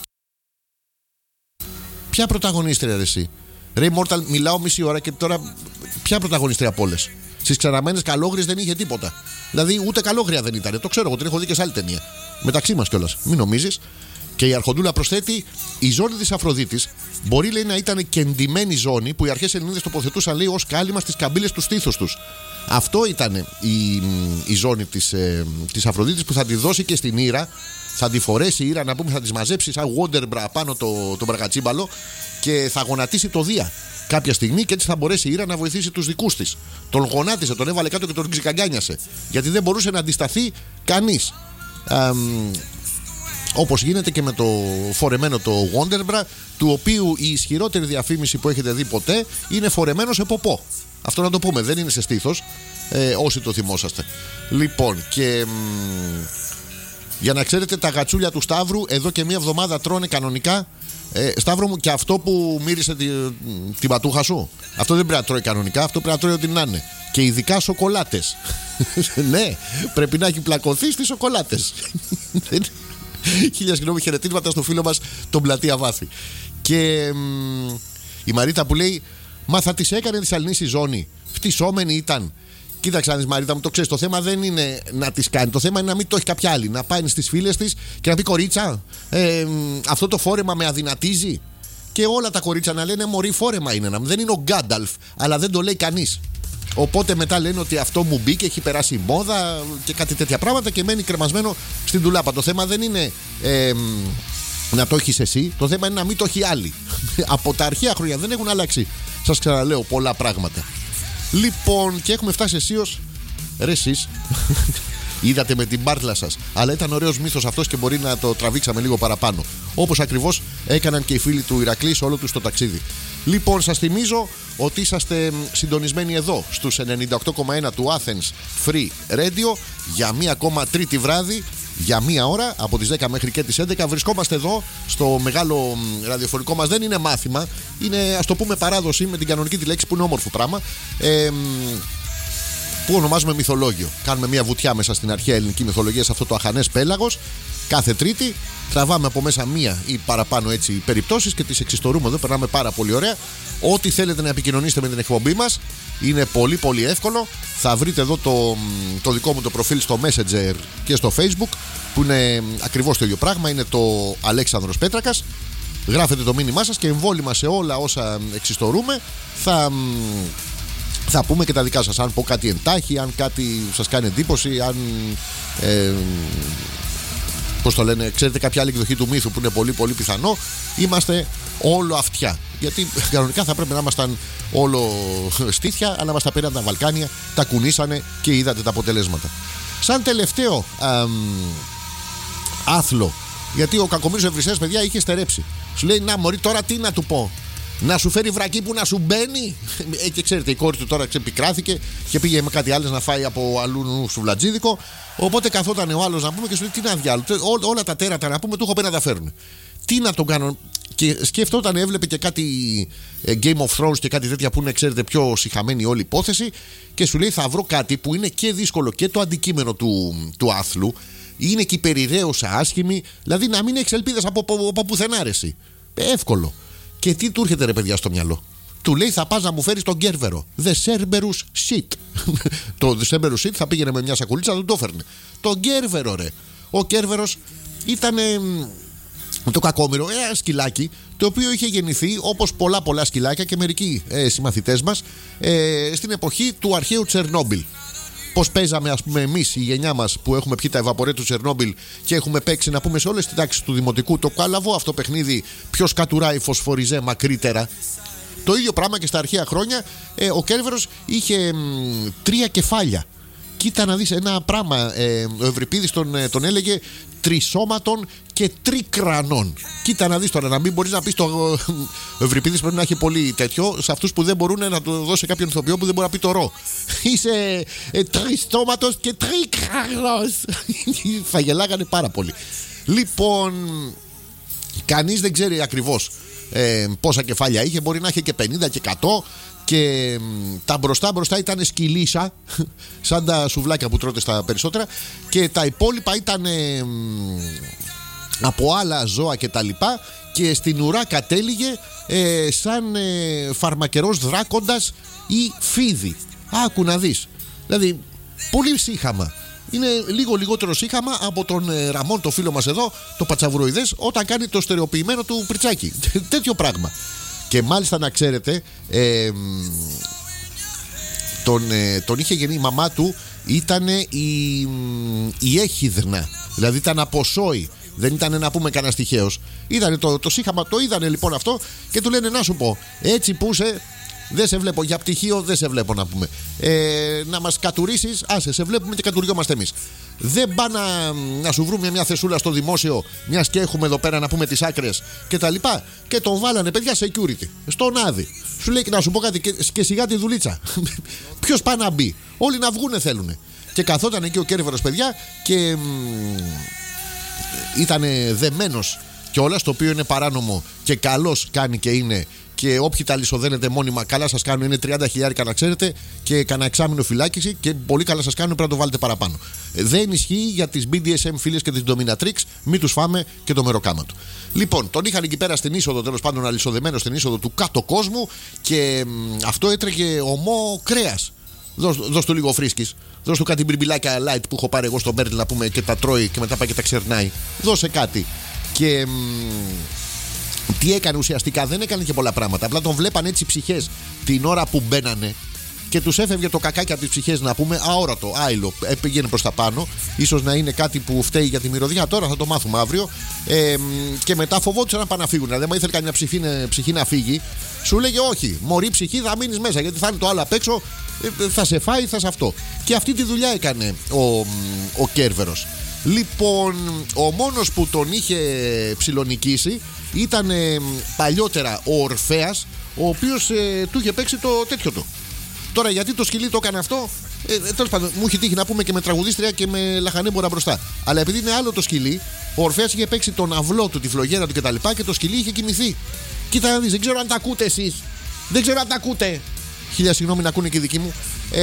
ποια πρωταγωνίστρια ρε εσύ? Ρε Immortal, μιλάω μισή ώρα και τώρα ποια πρωταγωνίστρια από όλες? Στις Ξαναμένες Καλόγριες δεν είχε τίποτα. Δηλαδή ούτε καλόγρια δεν ήταν. Το ξέρω, εγώ την έχω δει και σε άλλη ταινία. Μεταξύ μας κιόλας. Μην νομίζεις. Και η Αρχοντούλα προσθέτει: η ζώνη της Αφροδίτης μπορεί, λέει, να ήταν και εντυμένη ζώνη που οι αρχαίες Ελληνίδες τοποθετούσαν, λέει, ως κάλυμα στις καμπύλες του στήθους τους. Αυτό ήταν η ζώνη της Αφροδίτης που θα τη δώσει και στην Ήρα. Θα τη φορέσει η Ήρα, να πούμε, θα τη μαζέψει σαν Wonderbra πάνω το μπραγατσίμπαλο και θα γονατίσει το Δία κάποια στιγμή και έτσι θα μπορέσει η Ήρα να βοηθήσει τους δικούς της. Τον γονάτισε, τον έβαλε κάτω και τον ξεκαγκάνιασε. Γιατί δεν μπορούσε να αντισταθεί κανείς. Όπως γίνεται και με το φορεμένο το Wonderbra, του οποίου η ισχυρότερη διαφήμιση που έχετε δει ποτέ είναι φορεμένο σε ποπό. Αυτό να το πούμε, δεν είναι σε στήθος, όσοι το θυμόσαστε. Λοιπόν, και για να ξέρετε, τα γατσούλια του Σταύρου εδώ και μία εβδομάδα τρώνε κανονικά. Σταύρο μου, και αυτό που μύρισε την πατούχα σου, αυτό δεν πρέπει να τρώει κανονικά, αυτό πρέπει να τρώει ό,τι να είναι. Και ειδικά σοκολάτες. Ναι, πρέπει να έχει πλακωθεί στις σοκολάτες. Χίλια συγγνώμη, χαιρετίσματα στο φίλο μας τον Πλατεία Βάθη. Και η Μαρίτα που λέει: μα θα τις έκανε τη Σαληνή η ζώνη. Φτυσσόμενη ήταν. Κοίταξε να δεις, Μαρίτα μου, το ξέρεις. Το θέμα δεν είναι να τις κάνει. Το θέμα είναι να μην το έχει κάποια άλλη. Να πάει στις φίλες της και να πει: κορίτσα, αυτό το φόρεμα με αδυνατίζει. Και όλα τα κορίτσα να λένε: μωρή, φόρεμα είναι. Δεν είναι ο Γκάνταλφ, αλλά δεν το λέει κανείς. Οπότε μετά λένε ότι αυτό μου μπήκε, έχει περάσει η μόδα και κάτι τέτοια πράγματα και μένει κρεμασμένο στην ντουλάπα. Το θέμα δεν είναι να το έχεις εσύ, το θέμα είναι να μην το έχει άλλη. Από τα αρχαία χρόνια δεν έχουν αλλάξει, σας ξαναλέω, πολλά πράγματα. Λοιπόν, και έχουμε φτάσει αισίως. Ρε εσείς είδατε με την πάρτλα σας, αλλά ήταν ωραίος μύθος αυτός και μπορεί να το τραβήξαμε λίγο παραπάνω. Όπως ακριβώς έκαναν και οι φίλοι του Ηρακλή σε όλο τους το ταξίδι. Λοιπόν, σας θυμίζω ότι είσαστε συντονισμένοι εδώ στους 98,1 του Athens Free Radio για μία ακόμα τρίτη βράδυ, για μία ώρα, από τις 10 μέχρι και τις 11. Βρισκόμαστε εδώ στο μεγάλο ραδιοφωνικό μας. Δεν είναι μάθημα, είναι, ας το πούμε, παράδοση με την κανονική τη λέξη που είναι όμορφο πράγμα, που ονομάζουμε μυθολόγιο. Κάνουμε μια βουτιά μέσα στην αρχαία ελληνική μυθολογία, σε αυτό το αχανές πέλαγος. Κάθε Τρίτη τραβάμε από μέσα μία ή παραπάνω έτσι περιπτώσεις και τις εξιστορούμε εδώ. Περνάμε πάρα πολύ ωραία. Ό,τι θέλετε να επικοινωνήσετε με την εκπομπή μας είναι πολύ πολύ εύκολο. Θα βρείτε εδώ το δικό μου το προφίλ στο Messenger και στο Facebook, που είναι ακριβώς το ίδιο πράγμα. Είναι το Αλέξανδρος Πέτρακας. Γράφετε το μήνυμά σας και εμβόλυμα σε όλα όσα εξιστορούμε θα πούμε και τα δικά σας. Αν πω κάτι εντάχει, αν κάτι σας κάνει εντύπωση, αν πώς το λένε, ξέρετε κάποια άλλη εκδοχή του μύθου που είναι πολύ πολύ πιθανό, είμαστε όλο αυτιά. Γιατί κανονικά θα πρέπει να ήμασταν όλο στήθια, αλλά μας τα πήραν τα Βαλκάνια, τα κουνήσανε και είδατε τα αποτελέσματα. Σαν τελευταίο άθλο, γιατί ο Κακομοίρης Ευρυσσέας, παιδιά, είχε στερέψει. Σου λέει: να μωρή, τώρα τι να του πω, να σου φέρει βρακί που να σου μπαίνει. Και ξέρετε, η κόρη του τώρα ξεπικράθηκε και πήγε με κάτι άλλο να φάει από αλλού σουβλατζίδικο. Οπότε καθόταν ο άλλος, να πούμε, και σου λέει: τι να διάλογο, όλα τα τέρατα, να πούμε, του έχω πει να τα φέρουν. Τι να τον κάνω. Και σκεφτόταν, έβλεπε και κάτι Game of Thrones και κάτι τέτοια που είναι, ξέρετε, πιο σιχαμένη όλη υπόθεση. Και σου λέει: θα βρω κάτι που είναι και δύσκολο και το αντικείμενο του άθλου. Είναι και η περιραίωσα άσχημη. Δηλαδή να μην έχει ελπίδες από πουθενά, αρέσει. Εύκολο. Και τι του έρχεται, ρε παιδιά, στο μυαλό. Του λέει: θα πας να μου φέρεις τον Κέρβερο. The Cerberus Shit. Το The Cerberus Shit θα πήγαινε με μια σακουλίτσα, δεν το έφερνε. Τον Κέρβερο, ρε. Ο Κέρβερος ήταν το κακόμοιρο, ένα σκυλάκι, το οποίο είχε γεννηθεί όπως πολλά σκυλάκια και μερικοί συμμαθητές μας στην εποχή του αρχαίου Τσερνόμπιλ. Πώς παίζαμε, ας πούμε, εμείς, η γενιά μας που έχουμε πιει τα ευαπορέ του Τσερνόμπιλ και έχουμε παίξει, να πούμε, σε όλες τις τάξεις του δημοτικού το καλαβό αυτό παιχνίδι. Ποιος κατουράει φωσφοριζέ μακρύτερα. Το ίδιο πράγμα και στα αρχαία χρόνια. Ο Κέρβερος είχε 3 κεφάλια. Κοίτα να δεις ένα πράγμα. Ο Ευρυπίδης τον έλεγε τρισώματων και τρίκρανων. Κοίτα να δεις τώρα, να μην μπορείς να πεις ο Ευρυπίδης πρέπει να έχει πολύ τέτοιο. Σε αυτούς που δεν μπορούν να το δώσει κάποιον ηθοποιό που δεν μπορεί να πει το ρο. Είσαι τριστώματος και τρίκρανος. Θα γελάγανε πάρα πολύ. Λοιπόν, κανείς δεν ξέρει ακριβώς πόσα κεφάλια είχε. Μπορεί να είχε και 50 και 100. Και τα μπροστά ήταν σκυλίσα, σαν τα σουβλάκια που τρώτε στα περισσότερα. Και τα υπόλοιπα ήταν από άλλα ζώα και τα λοιπά. Και στην ουρά κατέληγε σαν φαρμακερός δράκοντας ή φίδι. Άκου να δεις. Δηλαδή πολύ σύχαμα. Είναι λίγο λιγότερο σύχαμα από τον Ραμόν, το φίλο μας εδώ, το πατσαβουροειδές, όταν κάνει το στερεοποιημένο του πριτσάκι. Τέτοιο πράγμα. Και μάλιστα να ξέρετε, τον είχε γεννήσει η μαμά του, ήταν η Έχιδνα. Δηλαδή ήταν από σόι. Δεν ήταν να πούμε κανένα τυχαίος. Ήταν το σύχαμα, το είδανε λοιπόν αυτό και του λένε να σου πω, έτσι που είσαι, δεν σε βλέπω για πτυχίο, δεν σε βλέπω να πούμε. Να μας κατουρίσεις, άσε, σε βλέπουμε και κατουριόμαστε εμείς. Δεν πά να σου βρούμε μια θεσούλα στο δημόσιο, μιας και έχουμε εδώ πέρα να πούμε τις άκρες και τα λοιπά. Και τον βάλανε παιδιά security, στον Άδη. Σου λέει να σου πω κάτι και σιγά τη δουλίτσα. Ποιος πάει να μπει, όλοι να βγούνε θέλουνε. Και καθόταν εκεί ο Κέρβερος παιδιά και ήταν δεμένος κιόλας, το οποίο είναι παράνομο και καλώς κάνει και είναι. Και όποιοι τα λισοδένετε μόνιμα, καλά σας κάνουν, είναι 30.000 να ξέρετε και κανένα εξάμηνο φυλάκιση και πολύ καλά σας κάνουν, πρέπει να το βάλετε παραπάνω. Δεν ισχύει για τις BDSM φίλες και τις Dominatrix, μην τους φάμε και το μεροκάμα του. Λοιπόν, τον είχαν εκεί πέρα στην είσοδο, τέλος πάντων αλυσοδεμένο στην είσοδο του κάτω κόσμου και αυτό έτρεγε ομό κρέας. Δώσ' του λίγο φρίσκης, δώσ' του κάτι μπριμπιλάκια light που έχω πάρει εγώ στο Μπέρλ να πούμε και τα τρώει και μετά πάει και τα ξερνάει. Δώσε κάτι. Και τι έκανε ουσιαστικά, δεν έκανε και πολλά πράγματα. Απλά τον βλέπαν έτσι ψυχές την ώρα που μπαίνανε και τους έφευγε το κακάκι από τις ψυχές να πούμε αόρατο, άειλο. Πήγαινε προς τα πάνω. Ίσως να είναι κάτι που φταίει για τη μυρωδιά. Τώρα θα το μάθουμε αύριο. Και μετά φοβόντουσαν να πάνε να φύγουν. Δηλαδή, άμα ήθελε καμιά ψυχή να φύγει, σου λέγε όχι, μωρή ψυχή θα μείνεις μέσα γιατί θα είναι το άλλο απ' έξω, θα σε φάει, θα σε αυτό. Και αυτή τη δουλειά έκανε ο Κέρβερος. Λοιπόν, ο μόνος που τον είχε ψιλονικήσει ήταν παλιότερα ο Ορφέας, ο οποίος του είχε παίξει το τέτοιο του. Τώρα γιατί το σκυλί το έκανε αυτό, τέλος πάντων μου είχε τύχει να πούμε και με τραγουδίστρια και με λαχανέμπορα μπροστά. Αλλά επειδή είναι άλλο το σκυλί, ο Ορφέας είχε παίξει τον αυλό του, τη φλογέρα του κτλ. Και το σκυλί είχε κοιμηθεί. Κοίτα να δεις, δεν ξέρω αν τα ακούτε εσείς. Δεν ξέρω αν τα ακούτε. Χίλια συγγνώμη να ακούνε και οι δικοί μου.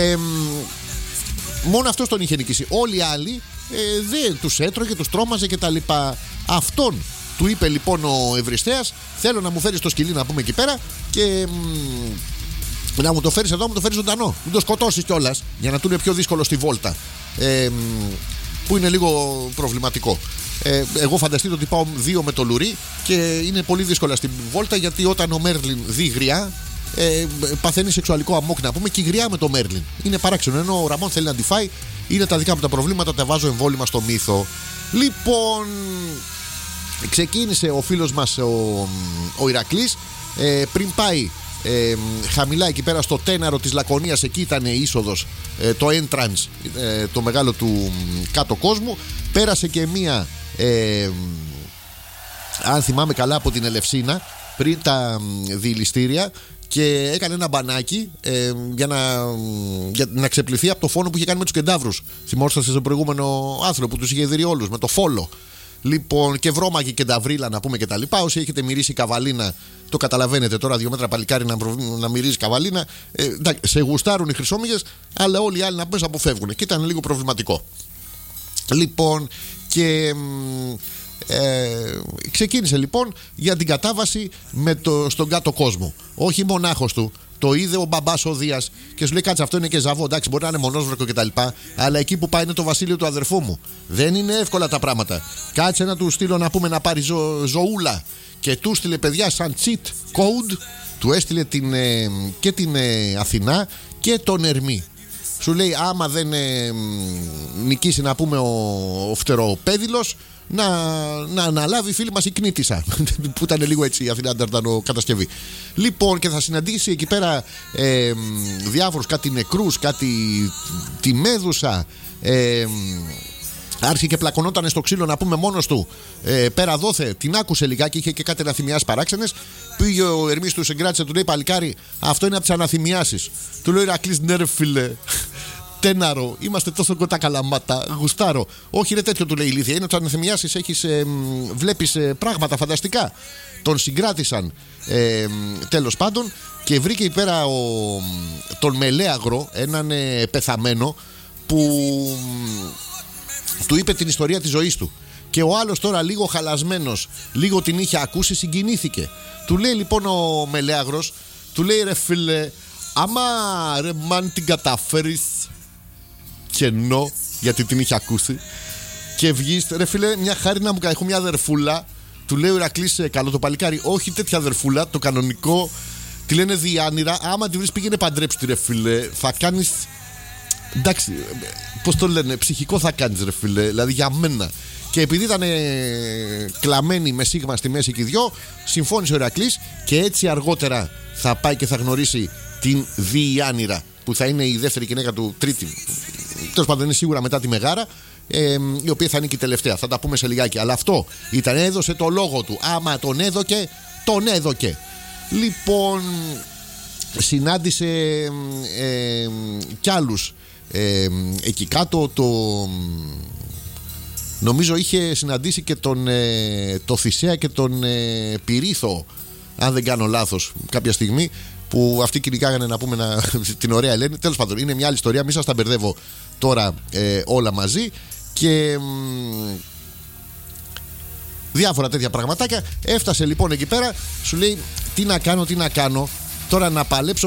Μόνο αυτός τον είχε νικήσει. Όλοι οι άλλοι δεν τους έτρωγε, τους τρόμαζε κτλ. Αυτόν του είπε λοιπόν ο Ευριστέας, θέλω να μου φέρεις το σκυλί να πούμε εκεί πέρα και να μου το φέρεις εδώ, μου το φέρεις ζωντανό. Μην το σκοτώσεις κιόλας για να του είναι πιο δύσκολο στη βόλτα. Που είναι λίγο προβληματικό. Εγώ φανταστείτε ότι πάω 2 με το λουρί και είναι πολύ δύσκολα στην βόλτα γιατί όταν ο Μέρλιν δει γριά παθαίνει σεξουαλικό αμόκ να πούμε και η γριά με το Μέρλιν. Είναι παράξενο. Ενώ ο Ραμόν θέλει να τη φάει, είναι τα δικά μου τα προβλήματα, τα βάζω εμβόλυμα στο μύθο. Λοιπόν, ξεκίνησε ο φίλος μας ο Ηρακλής πριν πάει χαμηλά εκεί πέρα στο τέναρο της Λακωνίας, εκεί ήταν η είσοδος, το entrance, το μεγάλο του κάτω κόσμου. Πέρασε και μία αν θυμάμαι καλά από την Ελευσίνα πριν τα διηληστήρια και έκανε ένα μπανάκι για να ξεπληθεί από το φόνο που είχε κάνει με τους κεντάβρους. Θυμόσαστε στο προηγούμενο άνθρωπο που τους είχε δει όλους με το φόλο. Λοιπόν, και βρώμαγε και νταβρίλα να πούμε και τα λοιπά. Όσοι έχετε μυρίσει καβαλίνα, το καταλαβαίνετε τώρα. 2 μέτρα παλικάρι να μυρίζει καβαλίνα. Σε γουστάρουν οι χρυσόμυγες, αλλά όλοι οι άλλοι να πούμε αποφεύγουν. Και ήταν λίγο προβληματικό. Λοιπόν, και ξεκίνησε λοιπόν για την κατάβαση στον κάτω κόσμο. Όχι μονάχος του. Το είδε ο μπαμπάς ο Δίας και σου λέει: κάτσε, αυτό είναι και ζαβό. Εντάξει, μπορεί να είναι μονόσβρακο κτλ. Αλλά εκεί που πάει είναι το βασίλειο του αδερφού μου. Δεν είναι εύκολα τα πράγματα. Κάτσε να του στείλω να πούμε να πάρει ζωούλα. Και του στείλε παιδιά σαν cheat code. Του έστειλε και την Αθηνά και τον Ερμή. Σου λέει: άμα δεν νικήσει να πούμε ο φτεροπέδιλος, να αναλάβει η φίλη μας η Κνήτισσα που ήταν λίγο έτσι η Αθηνά Νταρντανο κατασκευή. Λοιπόν, και θα συναντήσει εκεί πέρα διάφορους, κάτι νεκρούς, κάτι τη Μέδουσα. Άρχισε και πλακωνόταν στο ξύλο να πούμε μόνος του. Πέρα δόθε, την άκουσε λιγάκι, είχε και κάτι αναθυμιάσεις παράξενες. Πήγε ο Ερμής του, συγκράτησε, του λέει παλικάρι, αυτό είναι από τις αναθυμιάσεις. Του λέει Ηρακλής, ναι ρε φίλε, τέναρο, είμαστε τόσο κοντά καλαμάτα, γουστάρω. Όχι ρε τέτοιο, του λέει ηλίθεια, είναι από τις αναθυμιάσεις, βλέπεις πράγματα φανταστικά. Τον συγκράτησαν τέλος πάντων και βρήκε εκεί πέρα τον Μελέαγρο, έναν πεθαμένο που του είπε την ιστορία της ζωής του. Και ο άλλος τώρα λίγο χαλασμένος, λίγο την είχε ακούσει, συγκινήθηκε. Του λέει λοιπόν ο Μελέαγρος, του λέει ρε φίλε, άμα ρε μαν την καταφέρεις κενό, γιατί την είχε ακούσει, και βγεις, ρε φίλε, μια χάρη να μου κάνει, έχω μια αδερφούλα. Του λέει ο Ηρακλής, καλό το παλικάρι, όχι τέτοια αδερφούλα, το κανονικό, τη λένε Διάνυρα, άμα τη βρεις πήγαινε παντρέψου τη ρε φίλε, θα κάνεις, εντάξει, πώς το λένε, ψυχικό θα κάνεις ρε φίλε, δηλαδή για μένα. Και επειδή ήταν κλαμμένοι με σίγμα στη μέση και οι δυο, συμφώνησε ο Ηρακλής και έτσι αργότερα θα πάει και θα γνωρίσει την Διάνυρα, που θα είναι η δεύτερη γυναίκα του, τρίτη, τέλος πάντων είναι σίγουρα μετά τη Μεγάρα, η οποία θα είναι και η τελευταία. Θα τα πούμε σε λιγάκι. Αλλά αυτό ήταν, έδωσε το λόγο του. Άμα τον έδωκε, τον έδωκε. Λοιπόν, συνάντησε κι άλλους εκεί κάτω. Νομίζω είχε συναντήσει και το Θησέα και τον Πυρίθο, αν δεν κάνω λάθος, κάποια στιγμή, που αυτοί κυνηγάγανε να πούμε την ωραία Ελένη. Τέλος πάντων, είναι μια άλλη ιστορία, μην σας τα μπερδεύω τώρα όλα μαζί. Και διάφορα τέτοια πραγματάκια. Έφτασε λοιπόν εκεί πέρα, σου λέει τι να κάνω. Τώρα να παλέψω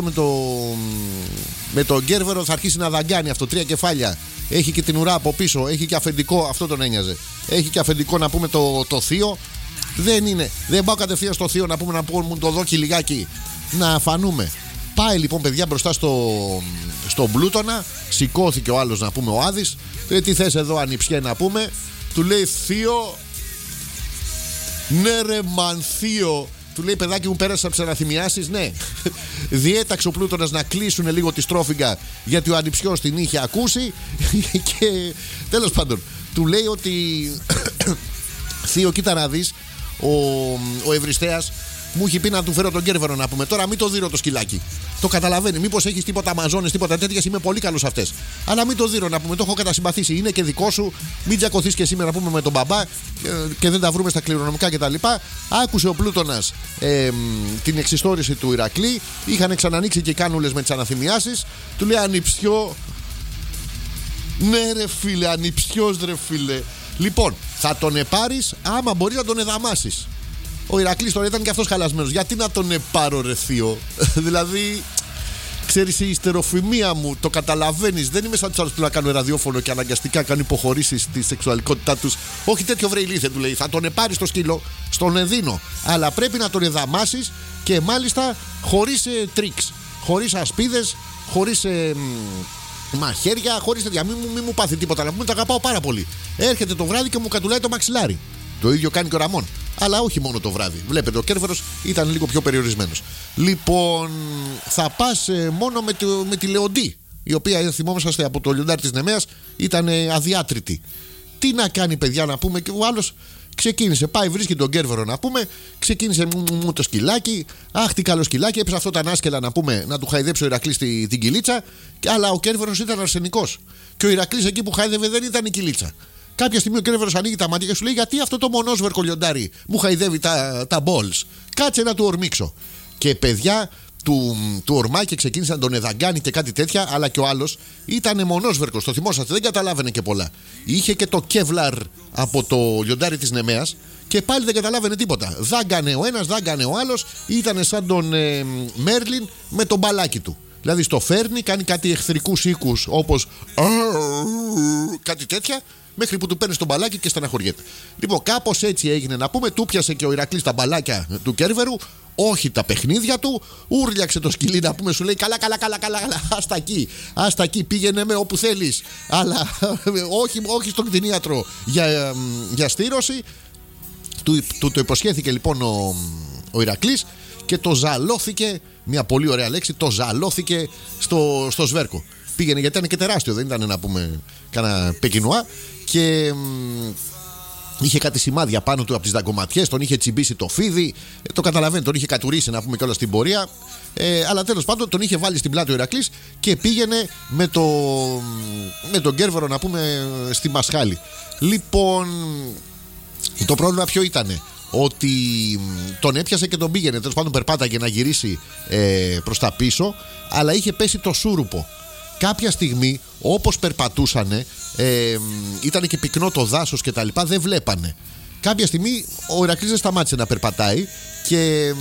με τον Γκέρβερο, θα αρχίσει να δαγκάνει αυτό, 3 κεφάλια. Έχει και την ουρά από πίσω, έχει και αφεντικό, αυτό τον ένοιαζε. Έχει και αφεντικό να πούμε το θείο. Δεν πάω κατευθείαν στο θείο να πούμε μου το δόκι λιγάκι να φανούμε. Πάει λοιπόν παιδιά μπροστά στον Πλούτονα. Σηκώθηκε ο άλλος να πούμε ο Άδης. Τι θες εδώ ανιψιέ να πούμε. Του λέει θείο. Ναι ρε μαν θείο. Του λέει παιδάκι μου πέρασε από τις αναθυμιάσεις. Ναι. Διέταξε ο Πλούτονας να κλείσουν λίγο τη στρόφιγγα, γιατί ο ανιψιός την είχε ακούσει. Και τέλος πάντων του λέει ότι θείο κοίτα να δεις, ο Ευριστέας μου έχει πει να του φέρω τον Κέρβερο να πούμε. Τώρα μην το δίνω το σκυλάκι. Το καταλαβαίνει. Μήπως έχεις τίποτα αμαζόνες, τίποτα τέτοιες. Είμαι πολύ καλός αυτές. Αλλά μην το δίνω να πούμε. Το έχω κατασυμπαθήσει. Είναι και δικό σου. Μην τζακωθείς και σήμερα να πούμε με τον μπαμπά και δεν τα βρούμε στα κληρονομικά κτλ. Άκουσε ο Πλούτονας την εξιστόρηση του Ηρακλή. Είχαν ξανανοίξει και κάνουλες με τις αναθυμιάσεις. Του λέει ανιψιό. Ναι, ρε φίλε, ανιψιός ρε φίλε. Λοιπόν, θα τον επάρεις άμα μπορεί να τον εδαμάσεις. Ο Ηρακλής τώρα ήταν και αυτός χαλασμένος. Γιατί να τον επάρω ρε θείο. Δηλαδή, ξέρεις, η ιστεροφημία μου, το καταλαβαίνεις. Δεν είμαι σαν τους άλλους που να κάνουν ραδιόφωνο και αναγκαστικά κάνουν υποχωρήσεις στη σεξουαλικότητά τους. Όχι τέτοιο βρε ηλίθε, του λέει. Θα τον επάρεις το σκύλο, στον εδίνω. Αλλά πρέπει να τον εδαμάσεις και μάλιστα χωρίς τρίξ. Χωρίς ασπίδες, χωρίς μαχαίρια, χωρίς τέτοια. Μη μου πάθει τίποτα. Αλλά μου τα αγαπάω πάρα πολύ. Έρχεται το βράδυ και μου κατουλάει το μαξιλάρι. Το ίδιο κάνει και ο Ραμόν. Αλλά όχι μόνο το βράδυ. Βλέπετε, ο Κέρβερος ήταν λίγο πιο περιορισμένος. Λοιπόν, θα πας μόνο με τη Λεοντή, η οποία θυμόμαστε από το λιοντάρι της Νεμαίας ήταν αδιάτρητη. Τι να κάνει, παιδιά, να πούμε. Και ο άλλος ξεκίνησε, πάει, βρίσκει τον Κέρβερο να πούμε. Ξεκίνησε το σκυλάκι. Αχ, τι καλό σκυλάκι. Έπεσε αυτό τα ανάσκελα να πούμε, να του χαϊδέψει ο Ηρακλής την κυλίτσα. Αλλά ο Κέρβερος ήταν αρσενικός. Και ο Ηρακλής εκεί που χάιδευε δεν ήταν η κυλίτσα. Κάποια στιγμή ο Κέρβερος ανοίγει τα μάτια και σου λέει: γιατί αυτό το μονόσβερκο λιοντάρι μου χαϊδεύει τα balls. Κάτσε να του ορμήξω. Και παιδιά του ορμάει και ξεκίνησε να τον εδαγκάνει και κάτι τέτοια. Αλλά και ο άλλος ήταν μονόσβερκος. Το θυμόσαστε, δεν καταλάβαινε και πολλά. Είχε και το κεύλαρ από το λιοντάρι της Νεμαίας και πάλι δεν καταλάβαινε τίποτα. Δάγκανε ο ένας, δάγκανε ο άλλος. Ήταν σαν τον Μέρλιν με το μπαλάκι του. Δηλαδή στο φέρνει, κάνει κάτι εχθρικούς οίκους όπως κάτι τέτοια. Μέχρι που του παίρνει το μπαλάκι και στεναχωριέται. Λοιπόν, κάπως έτσι έγινε να πούμε. Του πιάσε και ο Ηρακλής τα μπαλάκια του Κέρβερου. όχι τα παιχνίδια του. Ούρλιαξε το σκυλί, να πούμε, σου λέει καλά. Άστα εκεί, πήγαινε με όπου θέλεις. Αλλά όχι στον κτηνίατρο για στήρωση. Του το υποσχέθηκε λοιπόν ο Ηρακλής και το ζαλώθηκε. Μια πολύ ωραία λέξη, το ζαλώθηκε στο σβέρκο. Πήγαινε γιατί ήταν και τεράστιο, δεν ήταν να πούμε κάνα πεκινουά. Και είχε κάτι σημάδια πάνω του από τις δαγκωματιές, τον είχε τσιμπήσει το φίδι. Το καταλαβαίνει, τον είχε κατουρίσει να πούμε κιόλας στην πορεία. Αλλά τέλος πάντων τον είχε βάλει στην πλάτη ο Ηρακλής και πήγαινε με τον Κέρβερο να πούμε στη Μασχάλη. Λοιπόν, το πρόβλημα ποιο ήτανε? Ότι τον έπιασε και τον πήγαινε. Τέλος πάντων περπάταγε να γυρίσει προς τα πίσω, αλλά είχε πέσει το σούρουπο. Κάποια στιγμή όπως περπατούσανε, ήταν και πυκνό το δάσος και τα λοιπά, δεν βλέπανε. Κάποια στιγμή ο Ηρακλής δεν σταμάτησε να περπατάει και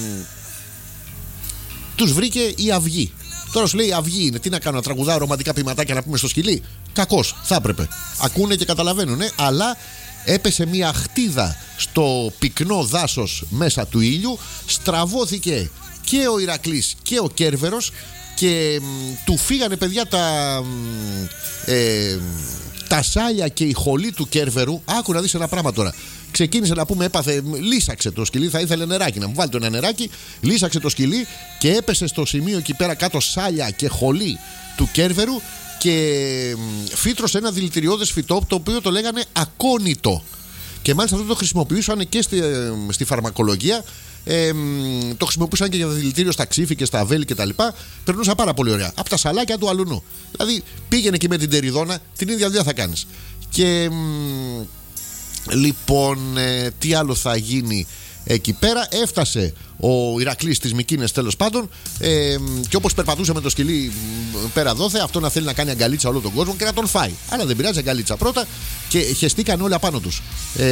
τους βρήκε η αυγή. Τώρα σου λέει η αυγή είναι, τι να κάνω, να τραγουδάω ρομαντικά ποιηματάκια να πούμε στο σκυλί? Κακώς, θα έπρεπε. Ακούνε και καταλαβαίνουνε, αλλά έπεσε μια χτίδα στο πυκνό δάσος μέσα του ήλιου, στραβώθηκε και ο Ηρακλής και ο Κέρβερος και του φύγανε παιδιά τα σάλια και η χολή του Κέρβερου. Άκου να δεις ένα πράγμα τώρα. Ξεκίνησε να πούμε, λύσαξε το σκυλί, θα ήθελε νεράκι, να μου βάλει το ένα νεράκι. Λύσαξε το σκυλί και έπεσε στο σημείο εκεί πέρα κάτω σάλια και χολή του Κέρβερου και φύτρωσε ένα δηλητηριώδες φυτό το οποίο το λέγανε ακόνητο. Και μάλιστα αυτό το χρησιμοποιούσαν και στη φαρμακολογία. Το χρησιμοποιούσαν και για δηλητήριο στα ξύφη και στα βέλη κτλ. Περνούσα πάρα πολύ ωραία. Από τα σαλάκια του αλουνού. Δηλαδή πήγαινε και με την τεριδόνα, την ίδια δουλειά θα κάνεις. Και λοιπόν, τι άλλο θα γίνει εκεί πέρα? Έφτασε ο Ηρακλής στις Μικίνες τέλος πάντων, και όπως περπατούσε με το σκυλί πέρα δόθε, αυτό να θέλει να κάνει αγκαλίτσα όλο τον κόσμο και να τον φάει. Αλλά δεν πειράζει, αγκαλίτσα πρώτα. Και χεστήκαν όλα πάνω τους.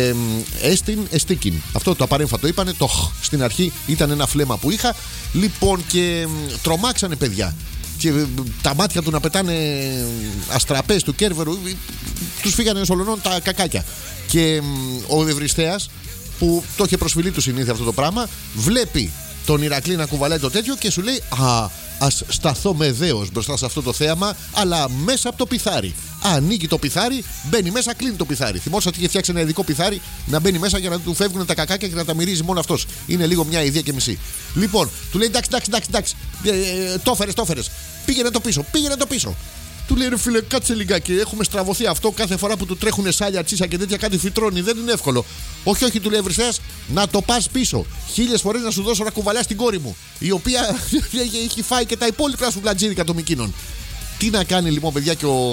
Εστίκιν. Αυτό το απαρέμφατο είπανε. Το στην αρχή ήταν ένα φλέμα που είχα. Λοιπόν, και τρομάξανε παιδιά. Και τα μάτια του να πετάνε αστραπές του Κέρβερου. Τους φύγανε σολονών τα κακάκια. Και ο Ευριστέας, που το είχε προσφυλεί του συνήθεια αυτό το πράγμα, βλέπει τον Ηρακλή να κουβαλάει το τέτοιο και σου λέει ας σταθώ με δέος μπροστά σε αυτό το θέαμα, αλλά μέσα από το πιθάρι. Ανοίγει το πιθάρι, μπαίνει μέσα, κλείνει το πιθάρι. Θυμόσαι ότι είχε φτιάξει ένα ειδικό πιθάρι να μπαίνει μέσα για να του φεύγουν τα κακάκια και να τα μυρίζει μόνο αυτός. Είναι λίγο μια ιδέα και μισή. Λοιπόν, του λέει εντάξει. Το έφερες. Πήγαινε το πίσω. Του λέει ρε φίλε, κάτσε λιγάκι. Έχουμε στραβωθεί αυτό. Κάθε φορά που του τρέχουν σάλια, τσίσα και τέτοια, κάτι φυτρώνει. Δεν είναι εύκολο. Όχι, του λέει Ευριστέας, να το πας πίσω. 1000 φορές να σου δώσω να κουβαλάς την κόρη μου, η οποία έχει φάει και τα υπόλοιπα σου πλατζίδικα των Μικίνων. Τι να κάνει λοιπόν, παιδιά,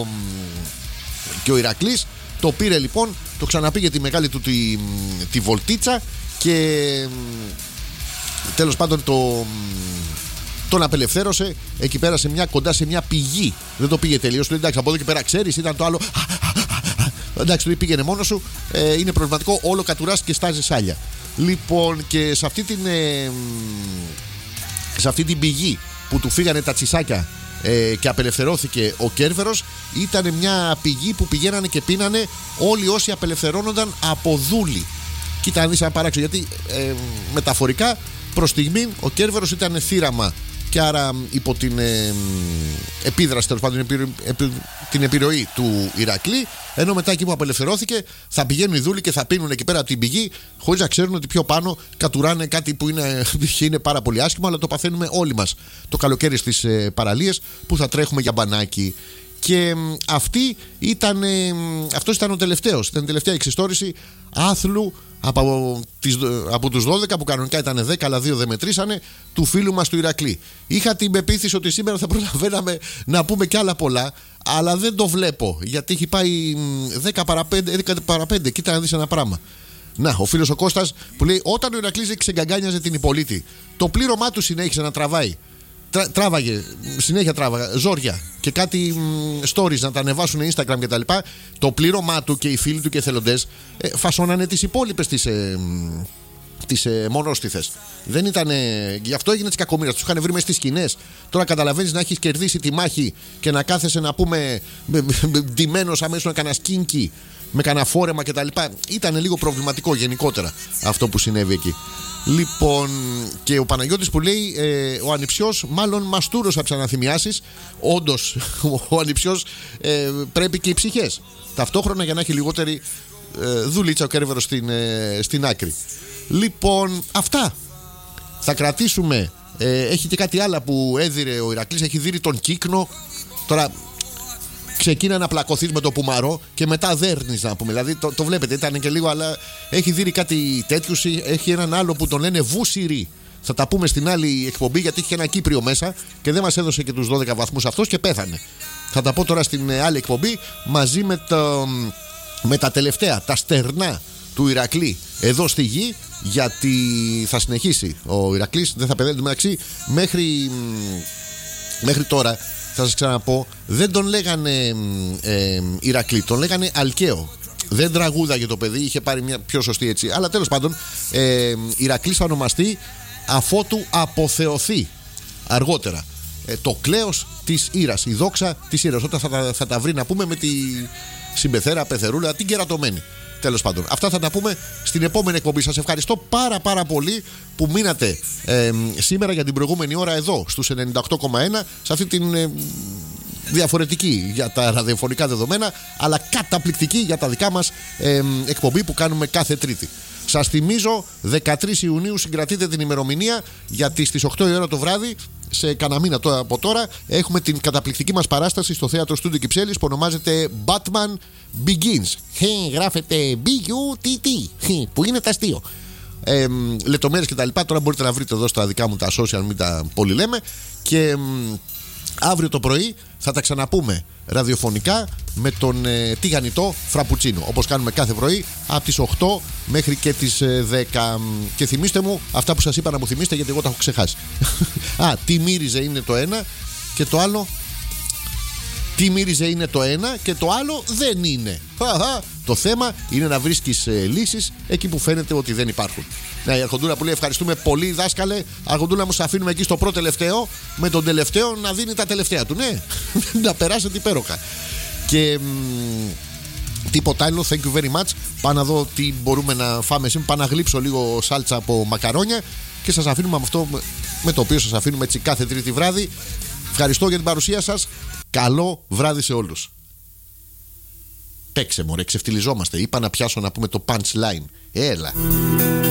και ο Ηρακλής το πήρε λοιπόν, το ξαναπήγε τη μεγάλη του τη βολτίτσα και τέλος πάντων τον απελευθέρωσε εκεί πέρα κοντά σε μια πηγή. Δεν το πήγε τελείως. Του λέει εντάξει, από εδώ και πέρα ξέρεις, ήταν το άλλο. Εντάξει, του λέει πήγαινε μόνο σου. Είναι προβληματικό, όλο κατουράς και στάζει σάλια. Λοιπόν, και σε αυτή την πηγή που του φύγανε τα τσισάκια και απελευθερώθηκε ο Κέρβερος, ήταν μια πηγή που πηγαίνανε και πίνανε όλοι όσοι απελευθερώνονταν από δούλη. Κοίτα να δεις ένα παράξενο, γιατί μεταφορικά προς στιγμή ο Κέρβερος ήταν θύραμα και άρα υπό την επίδραση, τέλος πάντων την επιρροή του Ηρακλή, ενώ μετά εκεί που απελευθερώθηκε θα πηγαίνουν οι δούλοι και θα πίνουν εκεί πέρα από την πηγή χωρίς να ξέρουν ότι πιο πάνω κατουράνε κάτι που είναι πάρα πολύ άσχημο, αλλά το παθαίνουμε όλοι μας το καλοκαίρι στις παραλίες που θα τρέχουμε για μπανάκι. Και αυτός ήταν ο τελευταίος. Ήταν η τελευταία εξιστόρηση άθλου από τους 12 που κανονικά ήταν 10, αλλά 2 δεν μετρήσανε, του φίλου μας του Ηρακλή. Είχα την πεποίθηση ότι σήμερα θα προλαβαίναμε να πούμε κι άλλα πολλά, αλλά δεν το βλέπω, γιατί έχει πάει 10 παρα 5. Κοίτα να δεις ένα πράγμα. Να, ο φίλος ο Κώστας που λέει: όταν ο Ηρακλής ξεγκαγκάνιαζε την Υπολίτη, το πλήρωμά του συνέχισε να τραβάει. Συνέχεια τράβαγε ζόρια και κάτι stories να τα ανεβάσουν Instagram κτλ. Το πλήρωμά του και οι φίλοι του και εθελοντές φασώνανε τις υπόλοιπες τις μονόστιθες. Δεν ήταν. Γι' αυτό έγινε τη κακομοίρα. Τους είχαν βρει μες στις σκηνές. Τώρα καταλαβαίνεις να έχεις κερδίσει τη μάχη και να κάθεσαι να πούμε ντυμένος αμέσως να κανένα σκίνκι με κανένα φόρεμα κτλ. Ήταν λίγο προβληματικό γενικότερα αυτό που συνέβη εκεί. Λοιπόν, και ο Παναγιώτης που λέει ο ανιψιός μάλλον μαστούρος από τις αναθυμιάσεις. Όντως, ο ανιψιός πρέπει και οι ψυχές ταυτόχρονα για να έχει λιγότερη δουλίτσα ο κέρβερος στην άκρη. Λοιπόν, αυτά. Θα κρατήσουμε. Έχει και κάτι άλλο που έδιρε ο Ηρακλής. Έχει δείρει τον Κύκνο. Τώρα ξεκίνα να πλακωθείς με το Πουμαρό και μετά δέρνεις, να πούμε. Δηλαδή το βλέπετε, ήταν και λίγο, αλλά έχει δείρει κάτι τέτοιου. Έχει έναν άλλο που τον λένε Βούσιρι. Θα τα πούμε στην άλλη εκπομπή, γιατί είχε ένα Κύπριο μέσα και δεν μας έδωσε και τους 12 βαθμούς αυτός και πέθανε. Θα τα πω τώρα στην άλλη εκπομπή μαζί με τα τελευταία, τα στερνά του Ηρακλή εδώ στη γη. Γιατί θα συνεχίσει ο Ηρακλής, δεν θα παιδεύει μεταξύ. Μέχρι τώρα, θα σας ξαναπώ, δεν τον λέγανε Ηρακλή, τον λέγανε Αλκαίο. Δεν τραγούδαγε το παιδί, είχε πάρει μια πιο σωστή έτσι. Αλλά τέλος πάντων, Ηρακλής θα ονομαστεί αφότου αποθεωθεί αργότερα. Το κλέος της Ήρας, η δόξα της Ήρας. Όταν θα τα βρει, να πούμε, με τη συμπεθέρα πεθερούλα, την κερατωμένη. Τέλος πάντων, αυτά θα τα πούμε στην επόμενη εκπομπή. Σας ευχαριστώ πάρα πολύ που μείνατε σήμερα για την προηγούμενη ώρα εδώ στους 98,1 σε αυτή την διαφορετική για τα ραδιοφωνικά δεδομένα, αλλά καταπληκτική για τα δικά μας εκπομπή που κάνουμε κάθε Τρίτη. Σας θυμίζω, 13 Ιουνίου συγκρατείτε την ημερομηνία, γιατί στις 8 η ώρα το βράδυ, σε κανένα μήνα τώρα από τώρα, έχουμε την καταπληκτική μας παράσταση στο θέατρο Στούντιο Κυψέλης που ονομάζεται Batman Begins. Γράφεται B-U-T-T, που είναι τα αστείο. Λεπτομέρειες και τα λοιπά τώρα μπορείτε να βρείτε εδώ στα δικά μου τα social, μην τα πολύ λέμε. Και αύριο το πρωί θα τα ξαναπούμε ραδιοφωνικά με τον τηγανιτό Φραπουτσίνο, όπως κάνουμε κάθε πρωί από τις 8 μέχρι και τις 10. Και θυμίστε μου αυτά που σας είπα να μου θυμίστε, γιατί εγώ τα έχω ξεχάσει. Τι μύριζε είναι το ένα και το άλλο. Τι μύριζε είναι το ένα και το άλλο δεν είναι. Το θέμα είναι να βρίσκεις λύσεις εκεί που φαίνεται ότι δεν υπάρχουν. Ναι, η Αρχοντούλα που λέει ευχαριστούμε πολύ, δάσκαλε. Αρχοντούλα μου, σας αφήνουμε εκεί στο πρώτο τελευταίο, με τον τελευταίο να δίνει τα τελευταία του. Ναι, να περάσετε υπέροχα. Και τίποτα άλλο, thank you very much. Πάω να δω τι μπορούμε να φάμε σήμερα. Πάω να γλύψω λίγο σάλτσα από μακαρόνια και σας αφήνουμε με αυτό με το οποίο σας αφήνουμε έτσι κάθε Τρίτη βράδυ. Ευχαριστώ για την παρουσία σας. Καλό βράδυ σε όλους. Παίξε μωρέ, ξεφτιλιζόμαστε. Είπα να πιάσω να πούμε το punchline. Έλα.